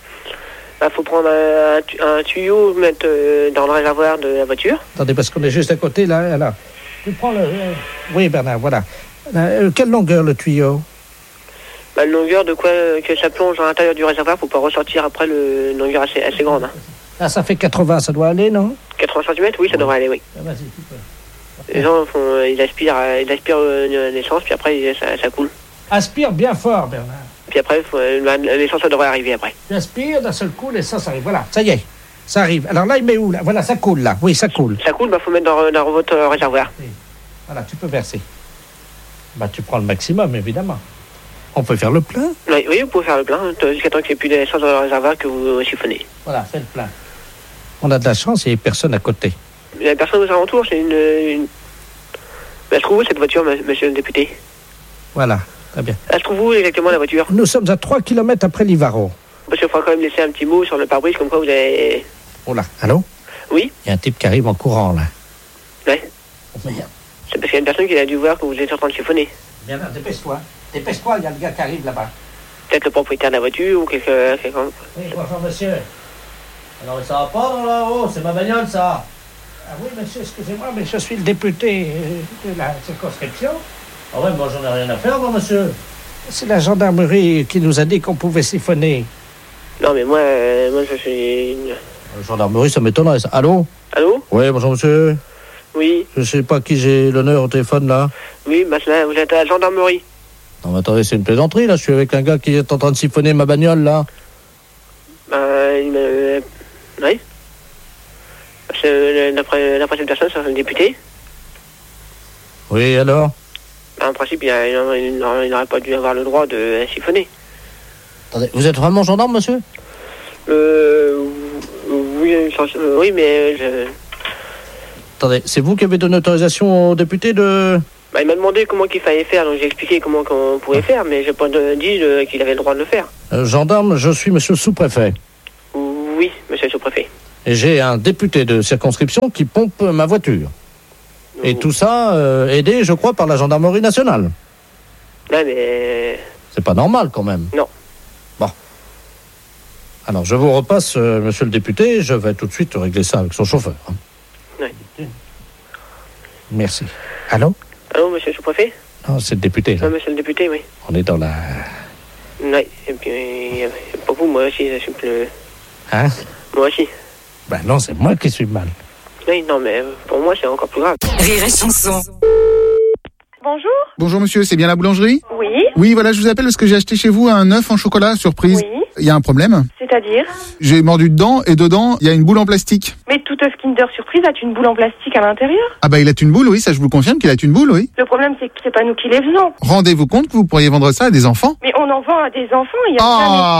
[SPEAKER 8] Il faut prendre un, un tu- un tuyau, mettre euh, dans le réservoir de la voiture.
[SPEAKER 7] Attendez, parce qu'on est juste à côté, là. là. Tu prends le... euh, Oui, Bernard, voilà. Euh, quelle longueur, le tuyau?
[SPEAKER 8] Bah, une longueur de quoi euh, que ça plonge à l'intérieur du réservoir pour pas ressortir après le, une longueur assez, assez grande. Hein.
[SPEAKER 7] Là, ça fait quatre-vingts, ça doit aller, non?
[SPEAKER 8] quatre-vingts centimètres, oui, ça devrait aller, oui.
[SPEAKER 7] Ah, vas-y, tu peux.
[SPEAKER 8] Les gens font, euh, ils aspirent, euh, ils aspirent euh, l'essence, puis après ils- ça, ça coule.
[SPEAKER 7] Aspire bien fort, Bernard.
[SPEAKER 8] Puis après, faut, euh, bah, l'essence, ça devrait arriver après.
[SPEAKER 7] Tu aspires, d'un seul coup, l'essence arrive. Voilà, ça y est, ça arrive. Alors là, il met où, là? Voilà, ça coule, là. Oui, ça coule.
[SPEAKER 8] Ça coule, bah faut mettre dans, dans votre euh, réservoir.
[SPEAKER 7] Voilà, tu peux verser. Bah, tu prends le maximum, évidemment. On peut faire le plein?
[SPEAKER 8] Oui, oui, vous pouvez faire le plein, hein, jusqu'à temps qu'il n'y ait plus d'essence dans le réservoir que vous euh, siphonnez.
[SPEAKER 7] Voilà, fais le plein. On a de la chance, il n'y a personne à côté.
[SPEAKER 8] Il n'y a personne aux alentours, c'est une... une... Elle se trouve où cette voiture, m- monsieur le député?
[SPEAKER 7] Voilà, très bien.
[SPEAKER 8] Elle se trouve où exactement la voiture?
[SPEAKER 7] Nous sommes à trois kilomètres après Livaro.
[SPEAKER 8] Parce qu'il faudra quand même laisser un petit mot sur le pare-brise, comme quoi vous avez...
[SPEAKER 7] Oh là, allô?
[SPEAKER 8] Oui?
[SPEAKER 7] Il y a un type qui arrive en courant, là.
[SPEAKER 8] Ouais.
[SPEAKER 7] Oh, merde.
[SPEAKER 8] C'est parce qu'il y a une personne qui a dû voir que vous êtes en train de siphonner.
[SPEAKER 7] Bien là, dépêche-toi. Dépêche-toi, il y a le gars qui arrive là-bas.
[SPEAKER 8] Peut-être le propriétaire de la voiture ou quelqu'un... quelqu'un...
[SPEAKER 7] Oui, bonjour, monsieur. Alors, ça va pas dans là-haut, c'est ma bagnole, ça. Ah oui, monsieur, excusez-moi, mais je suis le député euh, de la circonscription. Ah ouais, moi, j'en ai rien à faire, moi, monsieur. C'est la gendarmerie qui nous a dit qu'on pouvait siphonner.
[SPEAKER 8] Non, mais moi, euh, moi je suis... une-
[SPEAKER 7] La gendarmerie, ça m'étonnerait, ça. Allô?
[SPEAKER 8] Allô?
[SPEAKER 7] Oui, bonjour, monsieur.
[SPEAKER 8] Oui,
[SPEAKER 7] Je sais pas qui j'ai l'honneur au téléphone, là.
[SPEAKER 8] oui, maintenant, vous êtes à la gendarmerie.
[SPEAKER 7] Non, mais attendez, c'est une plaisanterie, là. Je suis avec un gars qui est en train de siphonner ma bagnole, là.
[SPEAKER 8] Euh, il me... Oui. Parce que, euh, D'après d'après cette personne, c'est un député.
[SPEAKER 7] Oui, alors?
[SPEAKER 8] En principe, il a- il a- il n'aurait il n'aurait pas dû avoir le droit de siphonner.
[SPEAKER 7] Attendez, vous êtes vraiment gendarme, monsieur?
[SPEAKER 8] Euh... Oui, euh, oui, mais euh, je...
[SPEAKER 7] Attendez, c'est vous qui avez donné autorisation au député de...
[SPEAKER 8] Bah, il m'a demandé comment qu'il fallait faire, donc j'ai expliqué comment on pouvait faire, mais j'ai pas de- dit euh, qu'il avait le droit de le faire.
[SPEAKER 7] Euh, gendarme, je suis monsieur le sous-préfet.
[SPEAKER 8] Oui, monsieur le sous-préfet.
[SPEAKER 7] Et j'ai un député de circonscription qui pompe ma voiture. Et tout ça, euh, aidé, je crois, par la gendarmerie nationale.
[SPEAKER 8] Là, mais...
[SPEAKER 7] C'est pas normal, quand même.
[SPEAKER 8] Non.
[SPEAKER 7] Bon. Alors, je vous repasse, euh, monsieur le député, je vais tout de suite régler ça avec son chauffeur. hein.
[SPEAKER 8] Oui.
[SPEAKER 7] Merci. Allô?
[SPEAKER 8] Allô, monsieur le sous-préfet?
[SPEAKER 7] Non, c'est le député, là.
[SPEAKER 8] Ah, monsieur le député, oui.
[SPEAKER 7] On est dans la...
[SPEAKER 8] Oui, et puis, euh, pas vous, moi aussi, je suis plus...
[SPEAKER 7] Hein?
[SPEAKER 8] Moi aussi.
[SPEAKER 7] Ben non, c'est moi qui suis mal.
[SPEAKER 8] Oui, non, mais pour moi, c'est encore plus grave.
[SPEAKER 9] Rire et chanson.
[SPEAKER 16] Bonjour.
[SPEAKER 5] Bonjour monsieur, c'est bien la boulangerie?
[SPEAKER 16] Oui.
[SPEAKER 5] Oui, voilà, je vous appelle parce que j'ai acheté chez vous un œuf en chocolat, surprise.
[SPEAKER 16] Oui.
[SPEAKER 5] Il y a un problème.
[SPEAKER 16] C'est-à-dire?
[SPEAKER 5] J'ai mordu dedans et dedans, il y a une boule en plastique.
[SPEAKER 16] Mais tout œuf Kinder Surprise a une boule en plastique à l'intérieur.
[SPEAKER 5] Ah bah il a une boule, oui, ça je vous le confirme qu'il a une boule, oui.
[SPEAKER 16] Le problème, c'est que c'est pas nous qui les faisons.
[SPEAKER 5] Rendez-vous compte que vous pourriez vendre ça à des enfants?
[SPEAKER 16] Mais on en vend à des enfants, il y a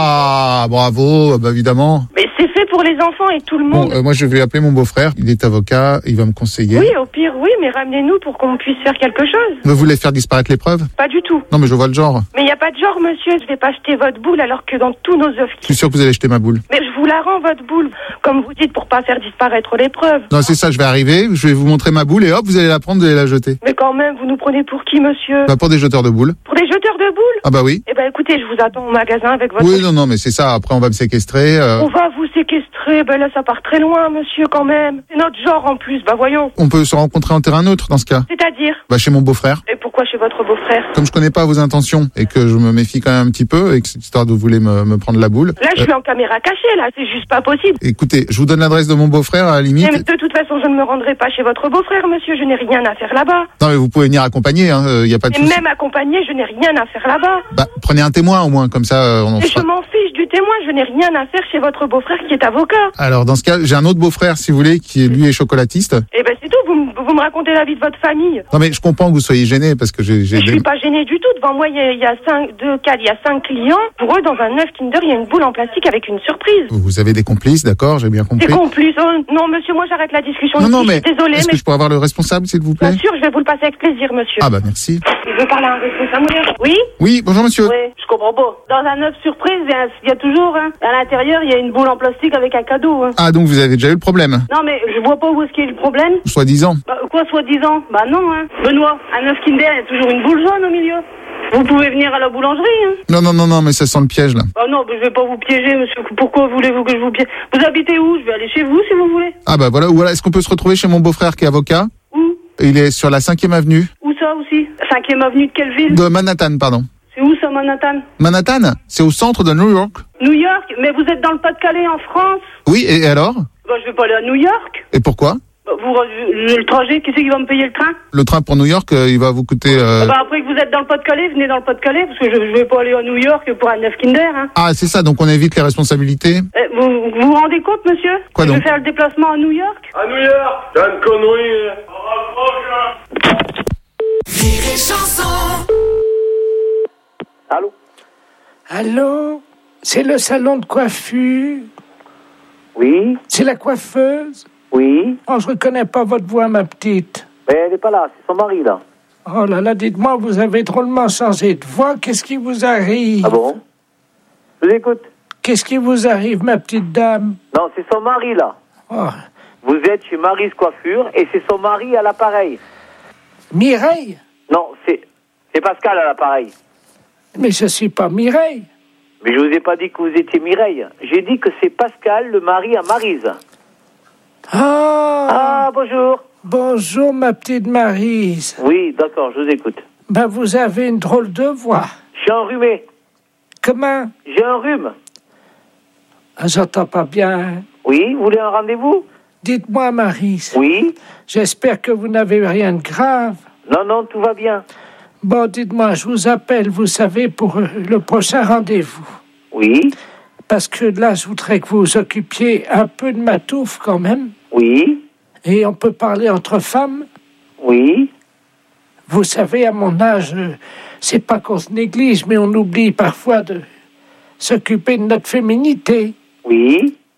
[SPEAKER 5] Ah, bravo, bah évidemment.
[SPEAKER 16] jamais... Mais c'est fait pour les enfants et tout le
[SPEAKER 5] Bon,
[SPEAKER 16] monde.
[SPEAKER 5] euh, moi je vais appeler mon beau-frère, il est avocat, il va me conseiller.
[SPEAKER 16] Oui, au pire, oui, mais ramenez-nous pour qu'on puisse faire quelque chose.
[SPEAKER 5] Vous voulez faire disparaître les preuves?
[SPEAKER 16] Pas du tout.
[SPEAKER 5] Non mais je vois le genre.
[SPEAKER 16] Mais il n'y a pas de genre, monsieur, je vais pas jeter votre boule alors que dans tous nos œufs...
[SPEAKER 5] Je suis sûr que vous allez jeter ma boule.
[SPEAKER 16] Mais je vous la rends, votre boule, comme vous dites, pour pas faire disparaître les preuves.
[SPEAKER 5] Non c'est ça, je vais arriver, je vais vous montrer ma boule et hop, vous allez la prendre, vous allez la jeter.
[SPEAKER 16] Mais quand même, vous nous prenez pour qui, monsieur?
[SPEAKER 5] Bah pour des jeteurs de boules.
[SPEAKER 16] Pour des jeteurs de boules?
[SPEAKER 5] Ah bah oui.
[SPEAKER 16] Eh ben écoutez, je vous attends au magasin avec votre...
[SPEAKER 5] Oui, non, non, mais c'est ça, après on va me séquestrer. euh,
[SPEAKER 16] On va vous séquestrer, ben là ça part très loin, monsieur, quand même. C'est notre genre en plus, bah voyons.
[SPEAKER 5] On peut se rencontrer en terrain neutre dans ce cas.
[SPEAKER 16] C'est-à-dire?
[SPEAKER 5] Bah chez mon beau-frère.
[SPEAKER 16] Et pourquoi chez votre beau-frère?
[SPEAKER 5] Comme je connais pas vos intentions et que je me méfie quand même un petit peu et que cette histoire de vous voulez me, me prendre la boule.
[SPEAKER 16] Là, je
[SPEAKER 5] euh,
[SPEAKER 16] suis en caméra cachée, là, c'est juste pas possible.
[SPEAKER 5] Écoutez, je vous donne l'adresse de mon beau-frère à la limite.
[SPEAKER 16] Mais de toute façon, je ne me rendrai pas chez votre beau-frère, monsieur, je n'ai rien à faire là-bas.
[SPEAKER 5] Non mais vous pouvez venir accompagner, hein, il y a pas de
[SPEAKER 16] Et
[SPEAKER 5] souci.
[SPEAKER 16] même accompagné, je n'ai rien à faire là-bas.
[SPEAKER 5] Bah prenez un témoin au moins, comme ça euh, on en
[SPEAKER 16] Et je
[SPEAKER 5] fera.
[SPEAKER 16] m'en fiche du témoin, je n'ai rien à faire chez votre beau-frère qui est avocat.
[SPEAKER 5] Alors dans ce cas, j'ai un autre beau-frère si vous voulez qui lui est chocolatiste.
[SPEAKER 16] Et ben c'est tout, vous, m- vous me racontez la vie de votre famille.
[SPEAKER 5] Non mais je comprends que vous soyez gêné parce que j'ai j'ai
[SPEAKER 16] Je
[SPEAKER 5] des-
[SPEAKER 16] suis pas gênée du tout. Devant moi, il y a, il y a cinq, deux, quatre, il y a cinq clients. Pour eux, dans un œuf Kinder, il y a une boule en plastique avec une surprise.
[SPEAKER 5] vous avez des complices, d'accord, j'ai bien
[SPEAKER 16] Des
[SPEAKER 5] compris.
[SPEAKER 16] complices. Oh, non, monsieur, moi, j'arrête la discussion.
[SPEAKER 5] Non
[SPEAKER 16] ici.
[SPEAKER 5] non
[SPEAKER 16] Je
[SPEAKER 5] mais
[SPEAKER 16] suis désolée,
[SPEAKER 5] est-ce
[SPEAKER 16] mais
[SPEAKER 5] que je pourrais avoir le responsable s'il vous plaît?
[SPEAKER 16] bien sûr, je vais vous le passer avec plaisir, monsieur.
[SPEAKER 5] Ah bah merci.
[SPEAKER 16] Il veut parler à un responsable. Oui?
[SPEAKER 5] Oui, bonjour monsieur.
[SPEAKER 17] Oui, je comprends pas. Dans un œuf surprise, il y a- il y, a toujours, hein, à l'intérieur, il y a une boule en plastique avec un cadeau. Hein.
[SPEAKER 5] Ah donc vous avez déjà eu le problème,
[SPEAKER 17] Non, mais je vois pas où est-ce qu'il y a le problème.
[SPEAKER 5] soi-disant.
[SPEAKER 17] Bah, quoi, soi-disant? Bah non, hein. Benoît, un œuf Kinder, il y a toujours une boule jaune au milieu. Vous pouvez venir à la boulangerie, hein.
[SPEAKER 5] Non non non non mais ça sent le piège là.
[SPEAKER 17] Bah non, mais je vais pas vous piéger, monsieur. Pourquoi voulez-vous que je vous piège? Vous habitez où? Je vais aller chez vous, si vous voulez.
[SPEAKER 5] Ah bah voilà, ou voilà, est-ce qu'on peut se retrouver chez mon beau-frère qui est avocat?
[SPEAKER 17] Où?
[SPEAKER 5] Il est sur la cinquième avenue
[SPEAKER 17] Où ça aussi? Cinquième avenue de quelle ville?
[SPEAKER 5] de Manhattan, pardon.
[SPEAKER 17] C'est où ça, Manhattan?
[SPEAKER 5] Manhattan, c'est au centre de New York.
[SPEAKER 17] New York? Mais vous êtes dans le Pas-de-Calais, en France?
[SPEAKER 5] Oui, et alors?
[SPEAKER 17] Bah je vais pas aller à New York.
[SPEAKER 5] Et pourquoi?
[SPEAKER 17] Bah, vous, le trajet, qui c'est qui va me payer le train?
[SPEAKER 5] Le train pour New York, euh, il va vous coûter... euh,
[SPEAKER 17] Ah bah après que vous êtes dans le Pas-de-Calais, venez dans le Pas-de-Calais, parce que je, je vais pas aller à New York pour un œuf Kinder, hein.
[SPEAKER 5] Ah, c'est ça, donc on évite les responsabilités.
[SPEAKER 17] Eh, vous, vous vous rendez compte, monsieur?
[SPEAKER 5] Quoi
[SPEAKER 17] Je
[SPEAKER 5] donc?
[SPEAKER 17] vais faire le déplacement à New York?
[SPEAKER 11] À New York, t'as une connerie.
[SPEAKER 9] Rire et chanson.
[SPEAKER 2] Allô? Allô? C'est le salon de coiffure?
[SPEAKER 18] Oui.
[SPEAKER 2] C'est la coiffeuse?
[SPEAKER 18] Oui.
[SPEAKER 2] Oh, je reconnais pas votre voix, ma petite.
[SPEAKER 18] Mais elle n'est pas là, c'est son mari, là.
[SPEAKER 2] Oh là là, dites-moi, vous avez drôlement changé de voix. Qu'est-ce qui vous arrive?
[SPEAKER 18] Ah bon? Je vous écoute.
[SPEAKER 2] Qu'est-ce qui vous arrive, ma petite dame?
[SPEAKER 18] Non, c'est son mari, là.
[SPEAKER 2] Oh.
[SPEAKER 18] Vous êtes chez Mary's Coiffure et c'est son mari à l'appareil.
[SPEAKER 2] Mireille?
[SPEAKER 18] Non, c'est c'est Pascal à l'appareil.
[SPEAKER 2] Mais je suis pas Mireille.
[SPEAKER 18] Mais je vous ai pas dit que vous étiez Mireille. J'ai dit que c'est Pascal, le mari à Maryse.
[SPEAKER 2] Ah!
[SPEAKER 18] Ah, bonjour.
[SPEAKER 2] Bonjour, ma petite Maryse.
[SPEAKER 18] Oui, d'accord, je vous écoute.
[SPEAKER 2] Ben, vous avez une drôle de voix.
[SPEAKER 18] Je suis enrhumé.
[SPEAKER 2] Comment?
[SPEAKER 18] J'ai un rhume.
[SPEAKER 2] Ah, j'entends pas bien.
[SPEAKER 18] Oui, vous voulez un rendez-vous?
[SPEAKER 2] Dites-moi, Maryse.
[SPEAKER 18] Oui.
[SPEAKER 2] J'espère que vous n'avez rien de grave.
[SPEAKER 18] Non, non, tout va bien.
[SPEAKER 2] Bon, dites-moi, je vous appelle, vous savez, pour euh, le prochain rendez-vous.
[SPEAKER 18] Oui.
[SPEAKER 2] Parce que là, je voudrais que vous vous occupiez un peu de ma touffe, quand même.
[SPEAKER 18] Oui.
[SPEAKER 2] Et on peut parler entre femmes.
[SPEAKER 18] Oui.
[SPEAKER 2] Vous savez, à mon âge, euh, c'est pas qu'on se néglige, mais on oublie parfois de s'occuper de notre féminité.
[SPEAKER 18] Oui.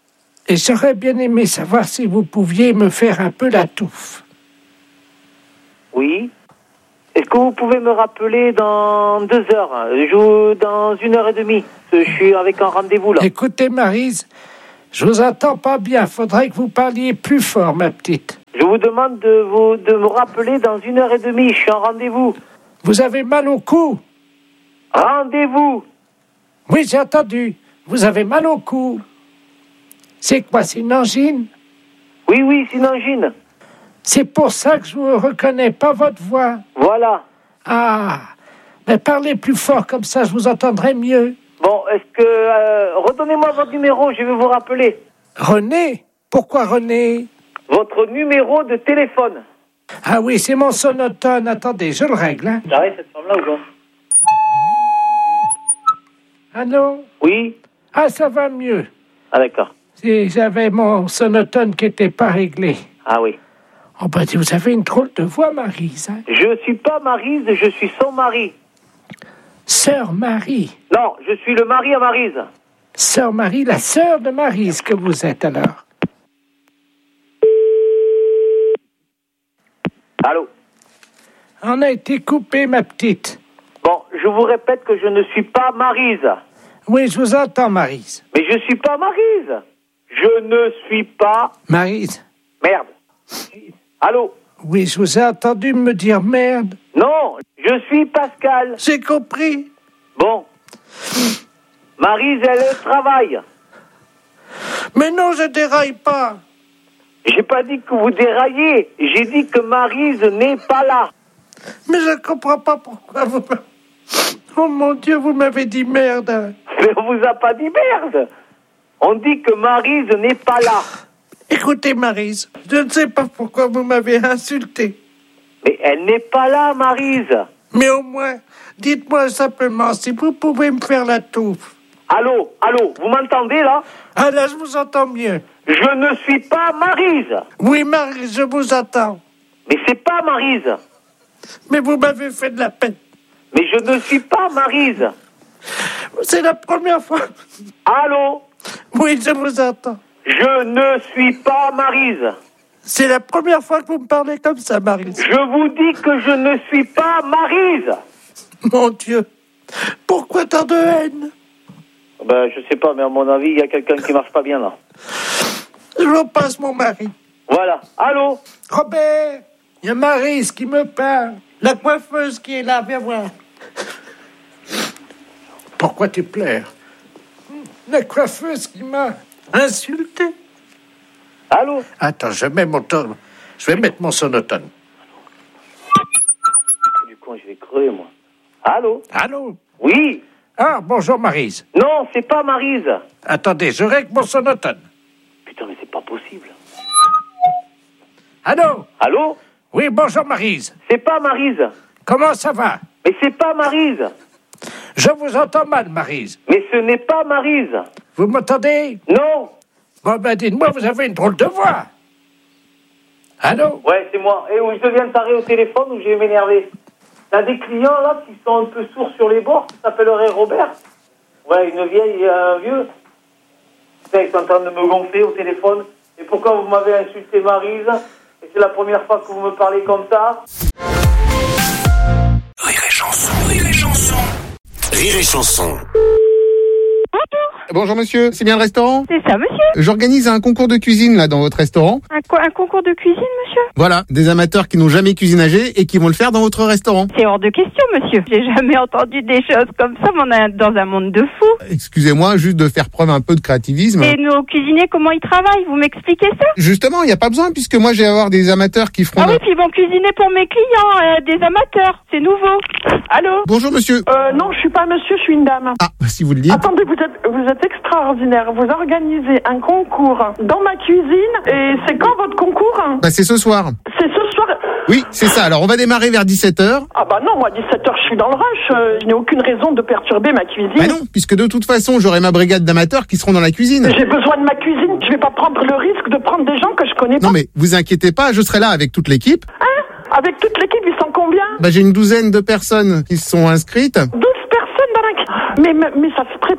[SPEAKER 2] Et j'aurais bien aimé savoir si vous pouviez me faire un peu la touffe.
[SPEAKER 18] Oui. Est-ce que vous pouvez me rappeler dans deux heures, je, dans une heure et demie? Je suis avec un rendez-vous là.
[SPEAKER 2] Écoutez, Maryse, je vous entends pas bien. Faudrait que vous parliez plus fort, ma petite.
[SPEAKER 18] Je vous demande de, vous, de me rappeler dans une heure et demie. Je suis en rendez-vous.
[SPEAKER 2] Vous avez mal au cou?
[SPEAKER 18] Rendez-vous.
[SPEAKER 2] Oui, j'ai entendu. Vous avez mal au cou. C'est quoi, c'est une angine?
[SPEAKER 18] Oui, oui, c'est une angine.
[SPEAKER 2] C'est pour ça que je ne reconnais pas votre voix.
[SPEAKER 18] Voilà.
[SPEAKER 2] Ah, mais parlez plus fort, comme ça je vous entendrai mieux.
[SPEAKER 18] Bon, est-ce que... Euh, redonnez-moi votre numéro, je vais vous rappeler.
[SPEAKER 2] René? Pourquoi René?
[SPEAKER 18] Votre numéro de téléphone.
[SPEAKER 2] Ah oui, c'est mon sonotone. Attendez, je le règle. Hein.
[SPEAKER 18] J'arrête cette femme-là ou pas?
[SPEAKER 2] Allô?
[SPEAKER 18] Oui.
[SPEAKER 2] Ah, ça va mieux.
[SPEAKER 18] Ah, d'accord.
[SPEAKER 2] Si j'avais mon sonotone qui n'était pas réglé.
[SPEAKER 18] Ah oui.
[SPEAKER 2] Oh ben, vous avez une drôle de voix, Maryse. Hein?
[SPEAKER 18] Je suis pas Maryse, je suis son mari.
[SPEAKER 2] Sœur Marie.
[SPEAKER 18] Non, je suis le mari à Maryse.
[SPEAKER 2] Sœur Marie, la sœur de Maryse que vous êtes alors.
[SPEAKER 18] Allô?
[SPEAKER 2] On a été coupé, ma petite.
[SPEAKER 18] Bon, je vous répète que je ne suis pas Maryse.
[SPEAKER 2] Oui, je vous entends, Maryse.
[SPEAKER 18] Mais je suis pas Maryse. Je ne suis pas...
[SPEAKER 2] Maryse.
[SPEAKER 18] Merde. Allô?
[SPEAKER 2] Oui, je vous ai entendu me dire merde.
[SPEAKER 18] Non, je suis Pascal.
[SPEAKER 2] J'ai compris.
[SPEAKER 18] Bon. Maryse, elle est au travail.
[SPEAKER 2] Mais non, je déraille pas.
[SPEAKER 18] J'ai pas dit que vous déraillez. J'ai dit que Maryse n'est pas là.
[SPEAKER 2] Mais je comprends pas pourquoi vous... Oh mon Dieu, vous m'avez dit merde.
[SPEAKER 18] Mais on vous a pas dit merde. On dit que Maryse n'est pas là.
[SPEAKER 2] Écoutez, Maryse, je ne sais pas pourquoi vous m'avez insulté.
[SPEAKER 18] Mais elle n'est pas là, Maryse.
[SPEAKER 2] Mais au moins, dites-moi simplement si vous pouvez me faire la touffe.
[SPEAKER 18] Allô, allô, vous m'entendez là?
[SPEAKER 2] Ah là, je vous entends mieux.
[SPEAKER 18] Je ne suis pas Maryse.
[SPEAKER 2] Oui, Maryse, je vous entends.
[SPEAKER 18] Mais c'est pas Maryse.
[SPEAKER 2] Mais vous m'avez fait de la peine.
[SPEAKER 18] Mais je ne suis pas Maryse.
[SPEAKER 2] C'est la première fois.
[SPEAKER 18] Allô?
[SPEAKER 2] Oui, je vous entends.
[SPEAKER 18] Je ne suis pas Maryse.
[SPEAKER 2] C'est la première fois que vous me parlez comme ça, Maryse.
[SPEAKER 18] Je vous dis que je ne suis pas Maryse.
[SPEAKER 2] Mon Dieu, pourquoi tant de haine?
[SPEAKER 18] Ben, je sais pas, mais à mon avis, il y a quelqu'un qui marche pas bien là.
[SPEAKER 2] Je vous passe mon mari.
[SPEAKER 18] Voilà. Allô?
[SPEAKER 2] Robert, il y a Maryse qui me parle. La coiffeuse qui est là, viens voir. Pourquoi tu pleures? La coiffeuse qui m'a insulté.
[SPEAKER 18] Allô?
[SPEAKER 2] Attends, je mets mon ton... Je vais mettre mon sonotone.
[SPEAKER 18] Du coup, je vais crever, moi. Allô?
[SPEAKER 2] Allô?
[SPEAKER 18] Oui?
[SPEAKER 2] Ah, bonjour, Maryse.
[SPEAKER 18] Non, c'est pas Maryse.
[SPEAKER 2] Attendez, je règle mon sonotone.
[SPEAKER 18] Putain, mais c'est pas possible.
[SPEAKER 2] Allô?
[SPEAKER 18] Allô?
[SPEAKER 2] Oui, bonjour, Maryse.
[SPEAKER 18] C'est pas Maryse.
[SPEAKER 2] Comment ça va?
[SPEAKER 18] Mais c'est pas Maryse.
[SPEAKER 2] Je vous entends mal, Maryse.
[SPEAKER 18] Mais ce n'est pas Maryse.
[SPEAKER 2] Vous m'entendez?
[SPEAKER 18] Non.
[SPEAKER 2] Bon, ben, dites-moi, vous avez une drôle de voix. Allô?
[SPEAKER 18] Ouais, c'est moi. Et où je deviens taré au téléphone ou je vais m'énerver. T'as des clients, là, qui sont un peu sourds sur les bords, qui s'appellerait Robert. Ouais, une vieille et un vieux. Putain, ils sont en train de me gonfler au téléphone. Et pourquoi vous m'avez insulté Maryse? Et c'est la première fois que vous me parlez comme ça.
[SPEAKER 3] Rire et chanson, rire et chanson. Rire et chanson.
[SPEAKER 5] Bonjour monsieur, c'est bien le restaurant?
[SPEAKER 19] C'est ça, monsieur.
[SPEAKER 5] J'organise un concours de cuisine là dans votre restaurant.
[SPEAKER 19] Un, co- un concours de cuisine, monsieur?
[SPEAKER 5] Voilà, des amateurs qui n'ont jamais cuisinagé et qui vont le faire dans votre restaurant.
[SPEAKER 19] C'est hors de question, monsieur. J'ai jamais entendu des choses comme ça, mais on est dans un monde de fous.
[SPEAKER 5] Excusez-moi, juste de faire preuve un peu de créativisme.
[SPEAKER 19] Et nos cuisiniers, comment ils travaillent? Vous m'expliquez ça?
[SPEAKER 5] Justement, il n'y a pas besoin puisque moi je vais avoir des amateurs qui feront...
[SPEAKER 19] Ah oui, puis ils vont cuisiner pour mes clients, euh, des amateurs. C'est nouveau. Allô?
[SPEAKER 5] Bonjour monsieur.
[SPEAKER 20] Euh, non, je suis pas monsieur, je suis une dame.
[SPEAKER 5] Ah, si vous le dites.
[SPEAKER 20] Attendez, vous êtes, vous êtes extraordinaire. Vous organisez un concours dans ma cuisine et c'est quand votre concours?
[SPEAKER 5] Bah c'est ce soir.
[SPEAKER 20] C'est ce soir?
[SPEAKER 5] Oui, c'est ça. Alors on va démarrer vers dix-sept heures.
[SPEAKER 20] Ah bah non, moi dix-sept heures je suis dans le rush. Euh, je n'ai aucune raison de perturber ma cuisine.
[SPEAKER 5] Bah non, puisque de toute façon j'aurai ma brigade d'amateurs qui seront dans la cuisine.
[SPEAKER 20] J'ai besoin de ma cuisine. Je vais pas prendre le risque de prendre des gens que je connais pas.
[SPEAKER 5] Non mais vous inquiétez pas, je serai là avec toute l'équipe.
[SPEAKER 20] Hein? Avec toute l'équipe, ils sont combien?
[SPEAKER 5] Bah j'ai une douzaine de personnes qui se sont inscrites.
[SPEAKER 20] douze personnes dans la... Mais, mais, mais ça se prépare, ça.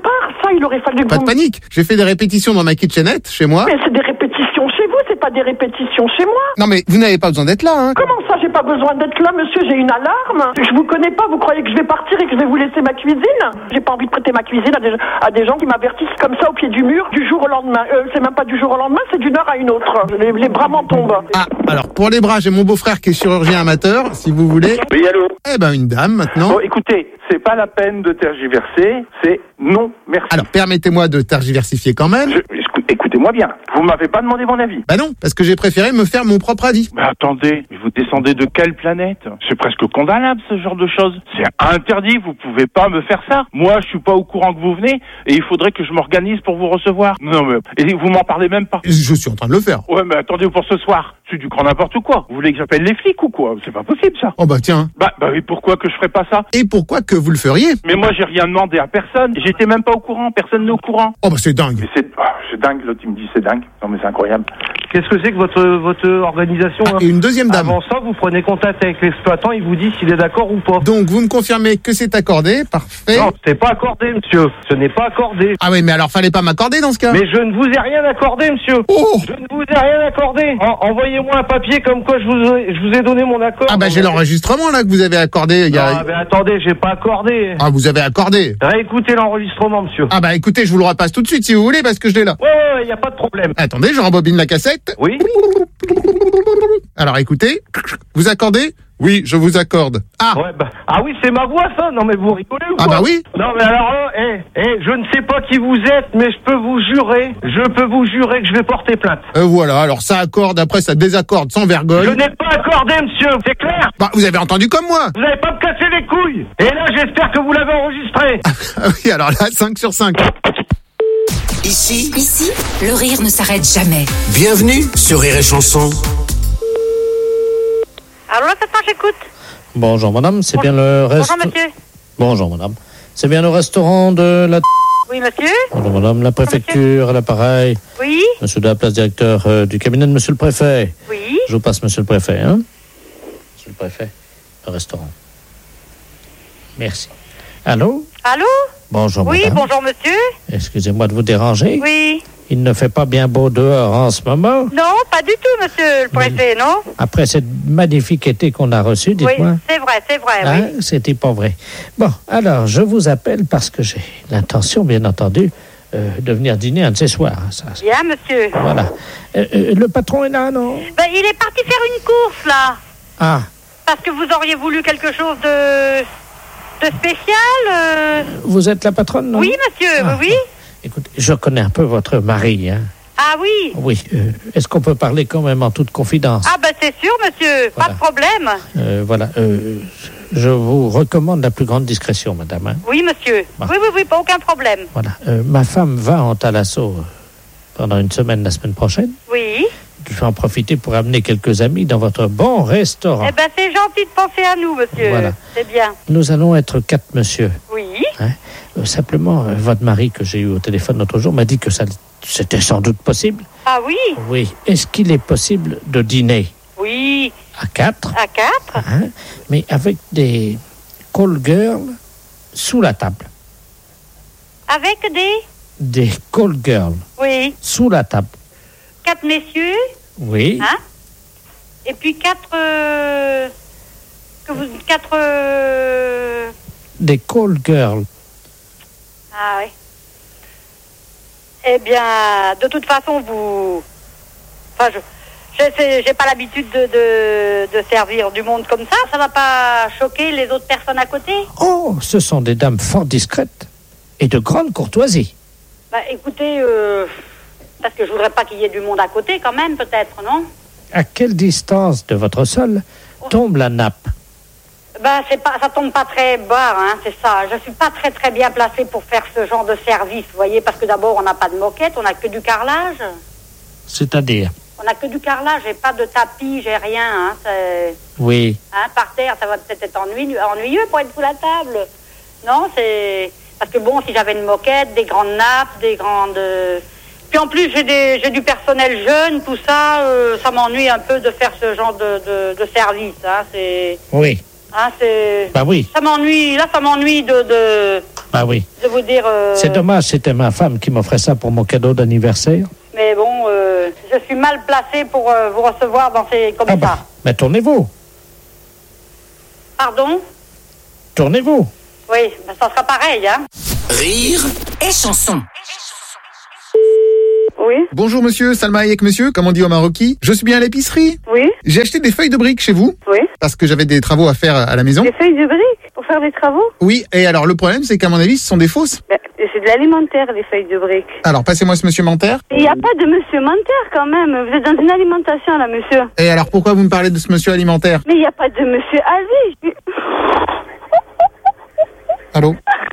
[SPEAKER 20] ça, il aurait fallu que
[SPEAKER 5] Pas
[SPEAKER 20] vous...
[SPEAKER 5] de panique. J'ai fait des répétitions dans ma kitchenette, chez moi.
[SPEAKER 20] Mais c'est des répétitions chez vous, c'est pas des répétitions chez moi.
[SPEAKER 5] Non mais vous n'avez pas besoin d'être là, hein.
[SPEAKER 20] Comment ça, j'ai pas besoin d'être là, monsieur, j'ai une alarme. Je vous connais pas, vous croyez que je vais partir et que je vais vous laisser ma cuisine? J'ai pas envie de prêter ma cuisine à des, à des gens qui m'avertissent comme ça au pied du mur, du jour au lendemain. Euh, c'est même pas du jour au lendemain, c'est d'une heure à une autre. Les, les bras m'en tombent.
[SPEAKER 5] Ah, alors pour les bras, j'ai mon beau-frère qui est chirurgien amateur, si vous voulez.
[SPEAKER 21] Oui, allô?
[SPEAKER 5] Eh ben une dame maintenant.
[SPEAKER 21] Bon, écoutez, c'est pas la peine de tergiverser, c'est non, merci.
[SPEAKER 5] Alors permettez-moi de tergiversifier quand même.
[SPEAKER 21] Je, écou- écoutez-moi bien, vous m'avez pas demandé mon avis.
[SPEAKER 5] Bah non, parce que j'ai préféré me faire mon propre avis.
[SPEAKER 21] Mais attendez, mais vous descendez de quelle planète? C'est presque condamnable ce genre de choses. C'est interdit, vous pouvez pas me faire ça. Moi, je suis pas au courant que vous venez et il faudrait que je m'organise pour vous recevoir. Non mais, et vous m'en parlez même pas.
[SPEAKER 5] Je suis en train de le faire.
[SPEAKER 21] Ouais, mais attendez pour ce soir. C'est du grand n'importe quoi. Vous voulez que j'appelle les flics ou quoi? C'est pas possible ça.
[SPEAKER 5] Oh bah tiens.
[SPEAKER 21] Bah, bah oui, pourquoi que je ferais pas ça?
[SPEAKER 5] Et pourquoi que vous le feriez?
[SPEAKER 21] Mais moi, j'ai rien demandé à personne. J'étais même pas au courant. Personne n'est au courant.
[SPEAKER 5] Oh bah c'est dingue.
[SPEAKER 21] Mais c'est, ah, c'est dingue. L'autre il me dit c'est dingue. Non mais c'est incroyable.
[SPEAKER 22] Qu'est-ce que c'est que votre, votre organisation
[SPEAKER 5] Ah,
[SPEAKER 22] hein
[SPEAKER 5] et une deuxième dame.
[SPEAKER 22] Avant ça, vous prenez contact avec l'exploitant, il vous dit s'il est d'accord ou pas.
[SPEAKER 5] Donc vous me confirmez que c'est accordé, parfait.
[SPEAKER 22] Non, c'est pas accordé, monsieur. Ce n'est pas accordé.
[SPEAKER 5] Ah oui, mais alors fallait pas m'accorder dans ce cas.
[SPEAKER 22] Mais je ne vous ai rien accordé, monsieur.
[SPEAKER 5] Oh.
[SPEAKER 22] Je ne vous ai rien accordé. En- envoyez-moi un papier comme quoi je vous ai, je vous ai donné mon accord.
[SPEAKER 5] Ah bah j'ai l'enregistrement là que vous avez accordé. Il y a...
[SPEAKER 22] Ah, mais attendez, j'ai pas accordé.
[SPEAKER 5] Ah vous avez accordé.
[SPEAKER 22] Réécoutez l'enregistrement, monsieur.
[SPEAKER 5] Ah bah écoutez, je vous le repasse tout de suite si vous voulez parce que je l'ai là.
[SPEAKER 22] Ouais, ouais, ouais, y a pas de problème.
[SPEAKER 5] Attendez, je rembobine la cassette.
[SPEAKER 22] Oui.
[SPEAKER 5] Alors écoutez, vous accordez? Oui, je vous accorde. Ah.
[SPEAKER 22] Ouais, bah, ah oui, c'est ma voix, ça. Non, mais vous rigolez ou
[SPEAKER 5] Ah
[SPEAKER 22] quoi?
[SPEAKER 5] bah oui.
[SPEAKER 22] Non, mais alors là, eh, eh, je ne sais pas qui vous êtes, mais je peux vous jurer, je peux vous jurer que je vais porter plainte.
[SPEAKER 5] Euh, voilà, alors ça accorde, après ça désaccorde sans vergogne.
[SPEAKER 22] Je n'ai pas accordé, monsieur, c'est clair?
[SPEAKER 5] Bah vous avez entendu comme moi.
[SPEAKER 22] Vous n'avez pas me casser les couilles. Et là, j'espère que vous l'avez enregistré.
[SPEAKER 5] Ah oui, alors là, cinq sur cinq.
[SPEAKER 3] Ici,
[SPEAKER 9] Ici, le rire ne s'arrête jamais.
[SPEAKER 3] bienvenue sur Rire et Chanson.
[SPEAKER 1] Alors là, maintenant, j'écoute.
[SPEAKER 7] Bonjour madame, c'est bien le reste.
[SPEAKER 1] Bonjour, monsieur.
[SPEAKER 7] Bonjour madame. C'est bien le restaurant de la...
[SPEAKER 1] Oui, monsieur.
[SPEAKER 7] Bonjour madame, la préfecture, à l'appareil.
[SPEAKER 1] Oui.
[SPEAKER 7] Monsieur de la place, directeur euh, du cabinet de monsieur le préfet.
[SPEAKER 1] Oui.
[SPEAKER 7] Je vous passe monsieur le préfet, hein. Monsieur le préfet, le restaurant. Merci. Allô?
[SPEAKER 1] Allô?
[SPEAKER 7] Bonjour
[SPEAKER 1] Oui,
[SPEAKER 7] madame.
[SPEAKER 1] bonjour, monsieur.
[SPEAKER 7] Excusez-moi de vous déranger.
[SPEAKER 1] Oui.
[SPEAKER 7] Il ne fait pas bien beau dehors en ce moment.
[SPEAKER 1] Non, pas du tout, monsieur le préfet, non?
[SPEAKER 7] Après cette magnifique été qu'on a reçu,
[SPEAKER 1] Oui,
[SPEAKER 7] dites-moi.
[SPEAKER 1] c'est vrai, c'est vrai,
[SPEAKER 7] Hein,
[SPEAKER 1] oui.
[SPEAKER 7] c'était pas vrai. Bon, alors, je vous appelle parce que j'ai l'intention, bien entendu, euh, de venir dîner un de ces soirs. hein, Ça, ça.
[SPEAKER 1] Bien, monsieur.
[SPEAKER 7] Voilà. Euh, euh, le patron est là, non?
[SPEAKER 1] Ben, il est parti faire une course, là.
[SPEAKER 7] Ah,
[SPEAKER 1] Parce que vous auriez voulu quelque chose de... de spécial euh...
[SPEAKER 7] vous êtes la patronne, non?
[SPEAKER 1] Oui, monsieur,
[SPEAKER 7] Ah,
[SPEAKER 1] oui, oui.
[SPEAKER 7] Écoutez, je connais un peu votre mari, hein.
[SPEAKER 1] Ah oui.
[SPEAKER 7] Oui. euh, est-ce qu'on peut parler quand même en toute confidence?
[SPEAKER 1] Ah ben c'est sûr, monsieur, pas de problème.
[SPEAKER 7] Euh, voilà. euh, je vous recommande la plus grande discrétion, madame. hein.
[SPEAKER 1] Oui, monsieur.
[SPEAKER 7] Bon.
[SPEAKER 1] Oui, oui, oui, pas aucun problème.
[SPEAKER 7] Voilà. Euh, ma femme va en Thalasso euh, pendant une semaine la semaine prochaine.
[SPEAKER 1] Oui.
[SPEAKER 7] Je vais en profiter pour amener quelques amis dans votre bon restaurant.
[SPEAKER 1] Eh ben c'est gentil de penser à nous, monsieur.
[SPEAKER 7] Voilà.
[SPEAKER 1] C'est bien.
[SPEAKER 7] Nous allons être quatre monsieur.
[SPEAKER 1] Oui.
[SPEAKER 7] Hein. Euh, simplement, euh, votre mari que j'ai eu au téléphone l'autre jour m'a dit que ça, c'était sans doute possible.
[SPEAKER 1] Ah oui.
[SPEAKER 7] Oui. Est-ce qu'il est possible de dîner
[SPEAKER 1] Oui.
[SPEAKER 7] à quatre,
[SPEAKER 1] À quatre.
[SPEAKER 7] hein, mais avec des call girls sous la table?
[SPEAKER 1] Avec des...
[SPEAKER 7] Des call girls
[SPEAKER 1] Oui.
[SPEAKER 7] sous la table.
[SPEAKER 1] Quatre messieurs.
[SPEAKER 7] Oui.
[SPEAKER 1] Hein. Et puis quatre... euh, Que vous... Quatre... euh,
[SPEAKER 7] Des call girls.
[SPEAKER 1] Ah oui. Eh bien, de toute façon, vous... Enfin, je... je sais- j'ai pas l'habitude de, de, de servir du monde comme ça. Ça va pas choquer les autres personnes à côté?
[SPEAKER 7] Oh, ce sont des dames fort discrètes et de grande courtoisie.
[SPEAKER 1] Bah, écoutez, euh, parce que je voudrais pas qu'il y ait du monde à côté, quand même, peut-être, non?
[SPEAKER 7] À quelle distance de votre sol tombe la nappe?
[SPEAKER 1] Bah, c'est pas, ça tombe pas très bas, hein, c'est ça. Je suis pas très très bien placée pour faire ce genre de service, vous voyez, parce que d'abord, on n'a pas de moquette, on n'a que du carrelage.
[SPEAKER 7] C'est-à-dire?
[SPEAKER 1] On n'a que du carrelage, j'ai pas de tapis, j'ai rien, hein, c'est...
[SPEAKER 7] Oui.
[SPEAKER 1] Hein, par terre, ça va peut-être être ennuyeux, ennuyeux pour être sous la table. Non, c'est... Parce que bon, si j'avais une moquette, des grandes nappes, des grandes... Puis en plus, j'ai, des, j'ai du personnel jeune, tout ça, euh, ça m'ennuie un peu de faire ce genre de, de, de service, hein, c'est...
[SPEAKER 7] Oui.
[SPEAKER 1] Hein, c'est...
[SPEAKER 7] Bah oui.
[SPEAKER 1] Ça m'ennuie, là, ça m'ennuie de... de...
[SPEAKER 2] Bah oui.
[SPEAKER 1] Je veux dire... euh,
[SPEAKER 2] C'est dommage, c'était ma femme qui m'offrait ça pour mon cadeau d'anniversaire.
[SPEAKER 1] Mais bon, euh, je suis mal placée pour euh, vous recevoir dans ces... comme
[SPEAKER 2] Ah
[SPEAKER 1] ça.
[SPEAKER 2] bah, mais tournez-vous.
[SPEAKER 1] Pardon?
[SPEAKER 2] Tournez-vous.
[SPEAKER 1] Oui, ben ça sera pareil, hein.
[SPEAKER 3] Rire
[SPEAKER 9] et chanson.
[SPEAKER 5] Oui. Bonjour monsieur, Salma Hayek monsieur, comme on dit au Marocain. Je suis bien à l'épicerie.
[SPEAKER 17] Oui.
[SPEAKER 5] J'ai acheté des feuilles de briques chez vous.
[SPEAKER 17] Oui.
[SPEAKER 5] Parce que j'avais des travaux à faire à la maison.
[SPEAKER 17] Des feuilles de briques pour faire des travaux?
[SPEAKER 5] Oui, et alors le problème c'est qu'à mon avis ce sont des fausses.
[SPEAKER 17] Ben, c'est de l'alimentaire, les feuilles de briques.
[SPEAKER 5] Alors passez-moi ce monsieur Manter.
[SPEAKER 17] Il n'y a pas de monsieur Manter quand même. Vous êtes dans une alimentation là, monsieur.
[SPEAKER 5] Et alors pourquoi vous me parlez de ce monsieur alimentaire?
[SPEAKER 17] Mais il n'y a pas de monsieur Ali.
[SPEAKER 5] Allô?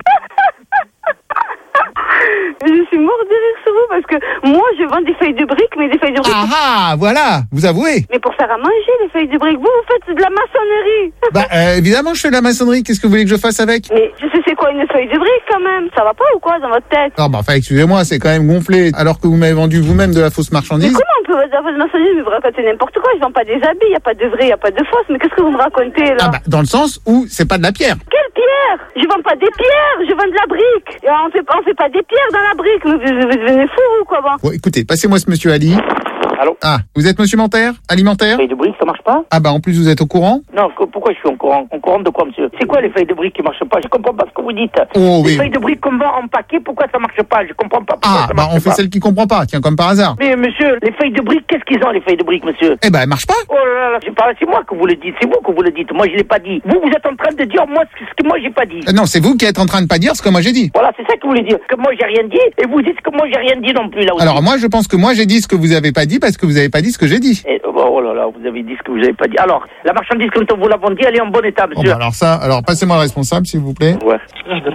[SPEAKER 17] Je suis mort de rire sur vous parce que moi je vends des feuilles de briques, mais des feuilles de briques.
[SPEAKER 5] Ah ah, voilà, vous avouez.
[SPEAKER 17] Mais pour faire à manger les feuilles de briques, vous vous faites de la maçonnerie.
[SPEAKER 5] Bah euh, évidemment je fais de la maçonnerie, qu'est-ce que vous voulez que je fasse avec?
[SPEAKER 17] Mais je sais c'est quoi une feuille de briques quand même. Ça va pas ou quoi dans votre tête?
[SPEAKER 5] Non bah enfin excusez-moi, c'est quand même gonflé, alors que vous m'avez vendu vous-même de la fausse
[SPEAKER 17] Mais
[SPEAKER 5] marchandise.
[SPEAKER 17] comment on peut vendre de la fausse marchandise? Mais vous racontez n'importe quoi. Je vends pas des habits, il n'y a pas de vrai, il n'y a pas de fausse. Mais qu'est-ce que vous me racontez là?
[SPEAKER 5] Ah bah dans le sens où c'est pas de la pierre.
[SPEAKER 17] Quelle pierre? Je vends pas des pierres, je vends de la brique. Et on fait, on fait pas des pierres dans la brique. Vous, vous, vous devenez fou ou quoi bon?
[SPEAKER 5] Bon écoutez, passez-moi ce monsieur Ali.
[SPEAKER 4] Allô?
[SPEAKER 5] Ah, vous êtes monsieur Manter? Alimentaire?
[SPEAKER 4] Feuilles de briques, ça marche pas?
[SPEAKER 5] Ah bah en plus vous êtes au courant?
[SPEAKER 4] Non, que- pourquoi je suis en courant? En courant de quoi, monsieur? C'est quoi les feuilles de briques qui marchent pas? Je comprends pas ce que vous dites.
[SPEAKER 5] Oh,
[SPEAKER 4] les
[SPEAKER 5] oui.
[SPEAKER 4] feuilles de briques qu'on vend en paquet, pourquoi ça marche pas? Je comprends pas pourquoi
[SPEAKER 5] Ah
[SPEAKER 4] ça
[SPEAKER 5] bah
[SPEAKER 4] marche
[SPEAKER 5] on fait
[SPEAKER 4] pas.
[SPEAKER 5] celle qui comprend pas, tiens comme par hasard.
[SPEAKER 4] Mais monsieur, les feuilles de briques, qu'est-ce qu'ils ont les feuilles de briques, monsieur?
[SPEAKER 5] Eh ben elle marche pas.
[SPEAKER 4] Oh là là, c'est pas, c'est moi que vous le dites, c'est vous que vous le dites. Moi je l'ai pas dit. Vous, vous êtes en train de dire moi ce que, ce que moi j'ai pas dit.
[SPEAKER 5] Euh, Non, c'est vous qui êtes en train de pas dire ce que moi j'ai dit.
[SPEAKER 4] Voilà, c'est ça que vous voulez dire. Que moi j'ai rien dit, et vous dites que moi j'ai rien dit non plus là aussi.
[SPEAKER 5] Alors moi je pense que moi j'ai dit ce que vous avez pas dit parce que vous avez pas dit ce que j'ai dit.
[SPEAKER 4] Et, oh, oh là là, vous avez dit ce que vous avez pas dit. Alors, la marchandise quand on vous l'a vendue, elle est en bon état,
[SPEAKER 5] Bon,
[SPEAKER 4] monsieur.
[SPEAKER 5] bah, alors ça, alors passez-moi le responsable s'il vous plaît.
[SPEAKER 4] Ouais.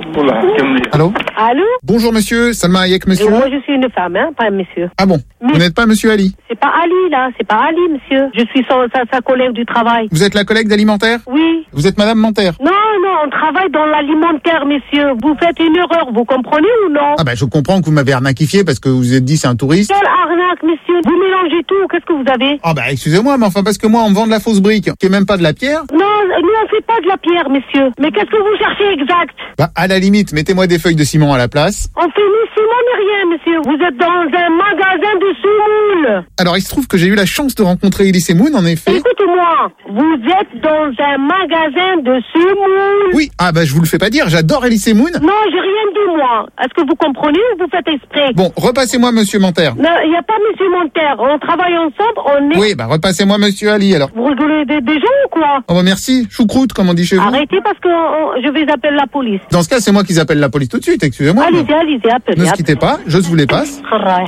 [SPEAKER 5] Allô?
[SPEAKER 20] Allô?
[SPEAKER 5] Bonjour monsieur, Salma Hayek monsieur.
[SPEAKER 20] Moi, je suis une femme, hein, pas un monsieur.
[SPEAKER 5] Ah bon? Vous n'êtes pas monsieur Ali?
[SPEAKER 20] C'est pas Ali, là. C'est pas Ali, monsieur. Je suis son, sa, sa collègue du travail.
[SPEAKER 5] Vous êtes la collègue d'Alimentaire?
[SPEAKER 20] Oui.
[SPEAKER 5] Vous êtes madame Manter?
[SPEAKER 20] Non, non, on travaille dans l'alimentaire, monsieur. Vous faites une erreur, vous comprenez ou non?
[SPEAKER 5] Ah bah je comprends que vous m'avez arnaquifié parce que vous vous êtes dit c'est un touriste.
[SPEAKER 20] Quelle arnaque, monsieur? Vous mélangez tout. Qu'est-ce que vous avez?
[SPEAKER 5] Ah bah excusez-moi, mais enfin parce que moi on me vend de la fausse brique, qui est même pas de la pierre.
[SPEAKER 20] Non, nous, on fait pas de la pierre, monsieur. Mais qu'est-ce que vous cherchez exact?
[SPEAKER 5] Bah à la limite, mettez-moi des feuilles de ciment à la place.
[SPEAKER 20] On fait ni ciment ni rien, monsieur. Vous êtes dans un magasin de semoule.
[SPEAKER 5] Alors il se trouve que j'ai eu la chance de rencontrer Elise Moon en effet.
[SPEAKER 20] Écoute-moi, vous êtes dans un magasin de semoule.
[SPEAKER 5] Oui, ah bah je vous le fais pas dire, j'adore Elise Moon.
[SPEAKER 20] Non, j'ai rien dit, moi. Est-ce que vous comprenez ou vous faites exprès?
[SPEAKER 5] Bon, repassez-moi monsieur Manter.
[SPEAKER 20] Non, il n'y a pas monsieur Monter. On travaille ensemble, on est...
[SPEAKER 5] Oui, bah repassez-moi monsieur Ali alors.
[SPEAKER 20] Vous rigolez des, des gens ou quoi?
[SPEAKER 5] Oh bah merci, choucroute comme on dit chez vous.
[SPEAKER 20] Arrêtez parce que on- je vais appeler la police.
[SPEAKER 5] Dans ce cas, c'est moi qui appelle la police tout de suite, excusez-moi.
[SPEAKER 20] Allez-y, allez-y, appelez.
[SPEAKER 5] Ne se quittez pas, je vous les passe. Allô?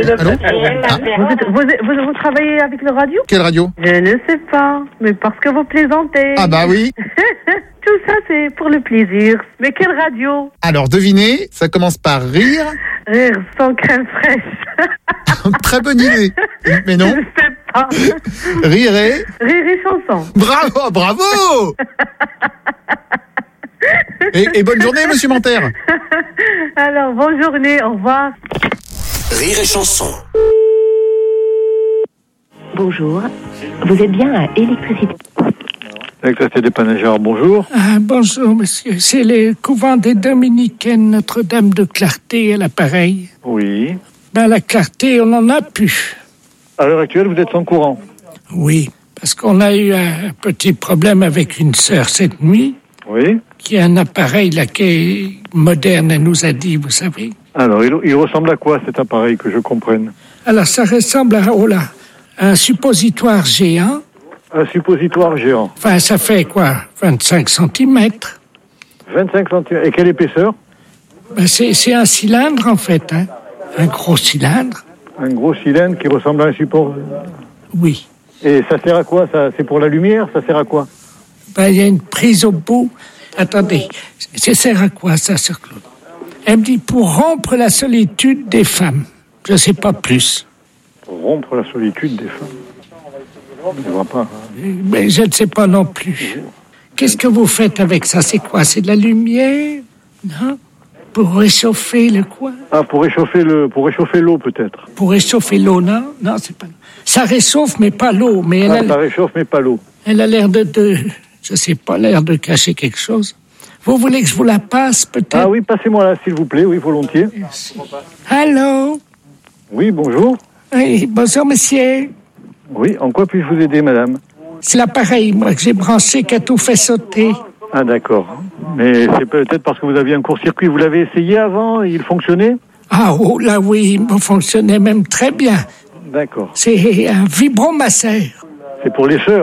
[SPEAKER 5] Ah.
[SPEAKER 10] Vous, êtes- vous, êtes- vous, vous travaillez avec le radio?
[SPEAKER 5] Quelle radio?
[SPEAKER 10] Je ne sais pas, mais parce que vous plaisantez.
[SPEAKER 5] Ah bah oui.
[SPEAKER 10] Tout ça, c'est pour le plaisir. Mais quelle radio?
[SPEAKER 5] Alors devinez, ça commence par rire.
[SPEAKER 10] Rire sans crème fraîche.
[SPEAKER 5] Très bonne idée. Mais non.
[SPEAKER 10] Je sais pas.
[SPEAKER 5] Rire et...
[SPEAKER 10] Rire et chanson.
[SPEAKER 5] Bravo, bravo. et, et bonne journée monsieur Manter.
[SPEAKER 10] Alors, bonne journée, au revoir.
[SPEAKER 3] Rire et chanson.
[SPEAKER 6] Bonjour, vous êtes bien à électricité.
[SPEAKER 23] Électricité des Panagères, bonjour.
[SPEAKER 2] Ah, bonjour, monsieur. C'est le couvent des Dominicaines Notre-Dame de Clarté à l'appareil.
[SPEAKER 23] Oui.
[SPEAKER 2] Ben, la Clarté, on n'en a plus.
[SPEAKER 23] À l'heure actuelle, vous êtes sans courant.
[SPEAKER 2] Oui, parce qu'on a eu un petit problème avec une sœur cette nuit.
[SPEAKER 23] Oui.
[SPEAKER 2] Qui a un appareil là qui est moderne, elle nous a dit, vous savez.
[SPEAKER 23] Alors, il, il ressemble à quoi cet appareil, que je comprenne?
[SPEAKER 2] Alors, ça ressemble à, oh là, un suppositoire géant.
[SPEAKER 23] Un suppositoire géant.
[SPEAKER 2] Enfin, ça fait quoi, vingt-cinq centimètres.
[SPEAKER 23] vingt-cinq centimètres. Et quelle épaisseur?
[SPEAKER 2] Ben, c'est, c'est un cylindre, en fait, hein. Un gros cylindre.
[SPEAKER 23] Un gros cylindre qui ressemble à un support.
[SPEAKER 2] Oui.
[SPEAKER 23] Et ça sert à quoi ça? C'est pour la lumière? Ça sert à quoi?
[SPEAKER 2] Ben, il y a une prise au bout. Attendez, ça sert à quoi, ça, sœur Claude? Elle me dit, pour rompre la solitude des femmes. Je sais pas plus.
[SPEAKER 23] Pour rompre la solitude des femmes. Je ne vois pas. Hein.
[SPEAKER 2] Mais je ne sais pas non plus. Qu'est-ce que vous faites avec ça? C'est quoi? C'est de la lumière? Non? Pour réchauffer le quoi?
[SPEAKER 23] Ah, pour réchauffer le, pour réchauffer l'eau peut-être.
[SPEAKER 2] Pour réchauffer l'eau, non? Non, c'est pas. Ça réchauffe, mais pas l'eau. Mais elle
[SPEAKER 23] ah,
[SPEAKER 2] a...
[SPEAKER 23] ça réchauffe, mais pas l'eau.
[SPEAKER 2] Elle a l'air de, de, je sais pas, l'air de cacher quelque chose. Vous voulez que je vous la passe, peut-être?
[SPEAKER 23] Ah oui, passez-moi là, s'il vous plaît, oui, volontiers.
[SPEAKER 2] Merci. Allô?
[SPEAKER 23] Oui, bonjour.
[SPEAKER 2] Oui, bonjour, monsieur.
[SPEAKER 23] Oui, en quoi puis-je vous aider, madame?
[SPEAKER 2] C'est l'appareil, moi, que j'ai branché, qui a tout fait sauter.
[SPEAKER 23] Ah, d'accord. Mais c'est peut-être parce que vous aviez un court-circuit. Vous l'avez essayé avant et il fonctionnait?
[SPEAKER 2] Ah, oh, là, oui, il fonctionnait même très bien.
[SPEAKER 23] D'accord.
[SPEAKER 2] C'est un vibromasseur.
[SPEAKER 23] C'est pour les cheurs.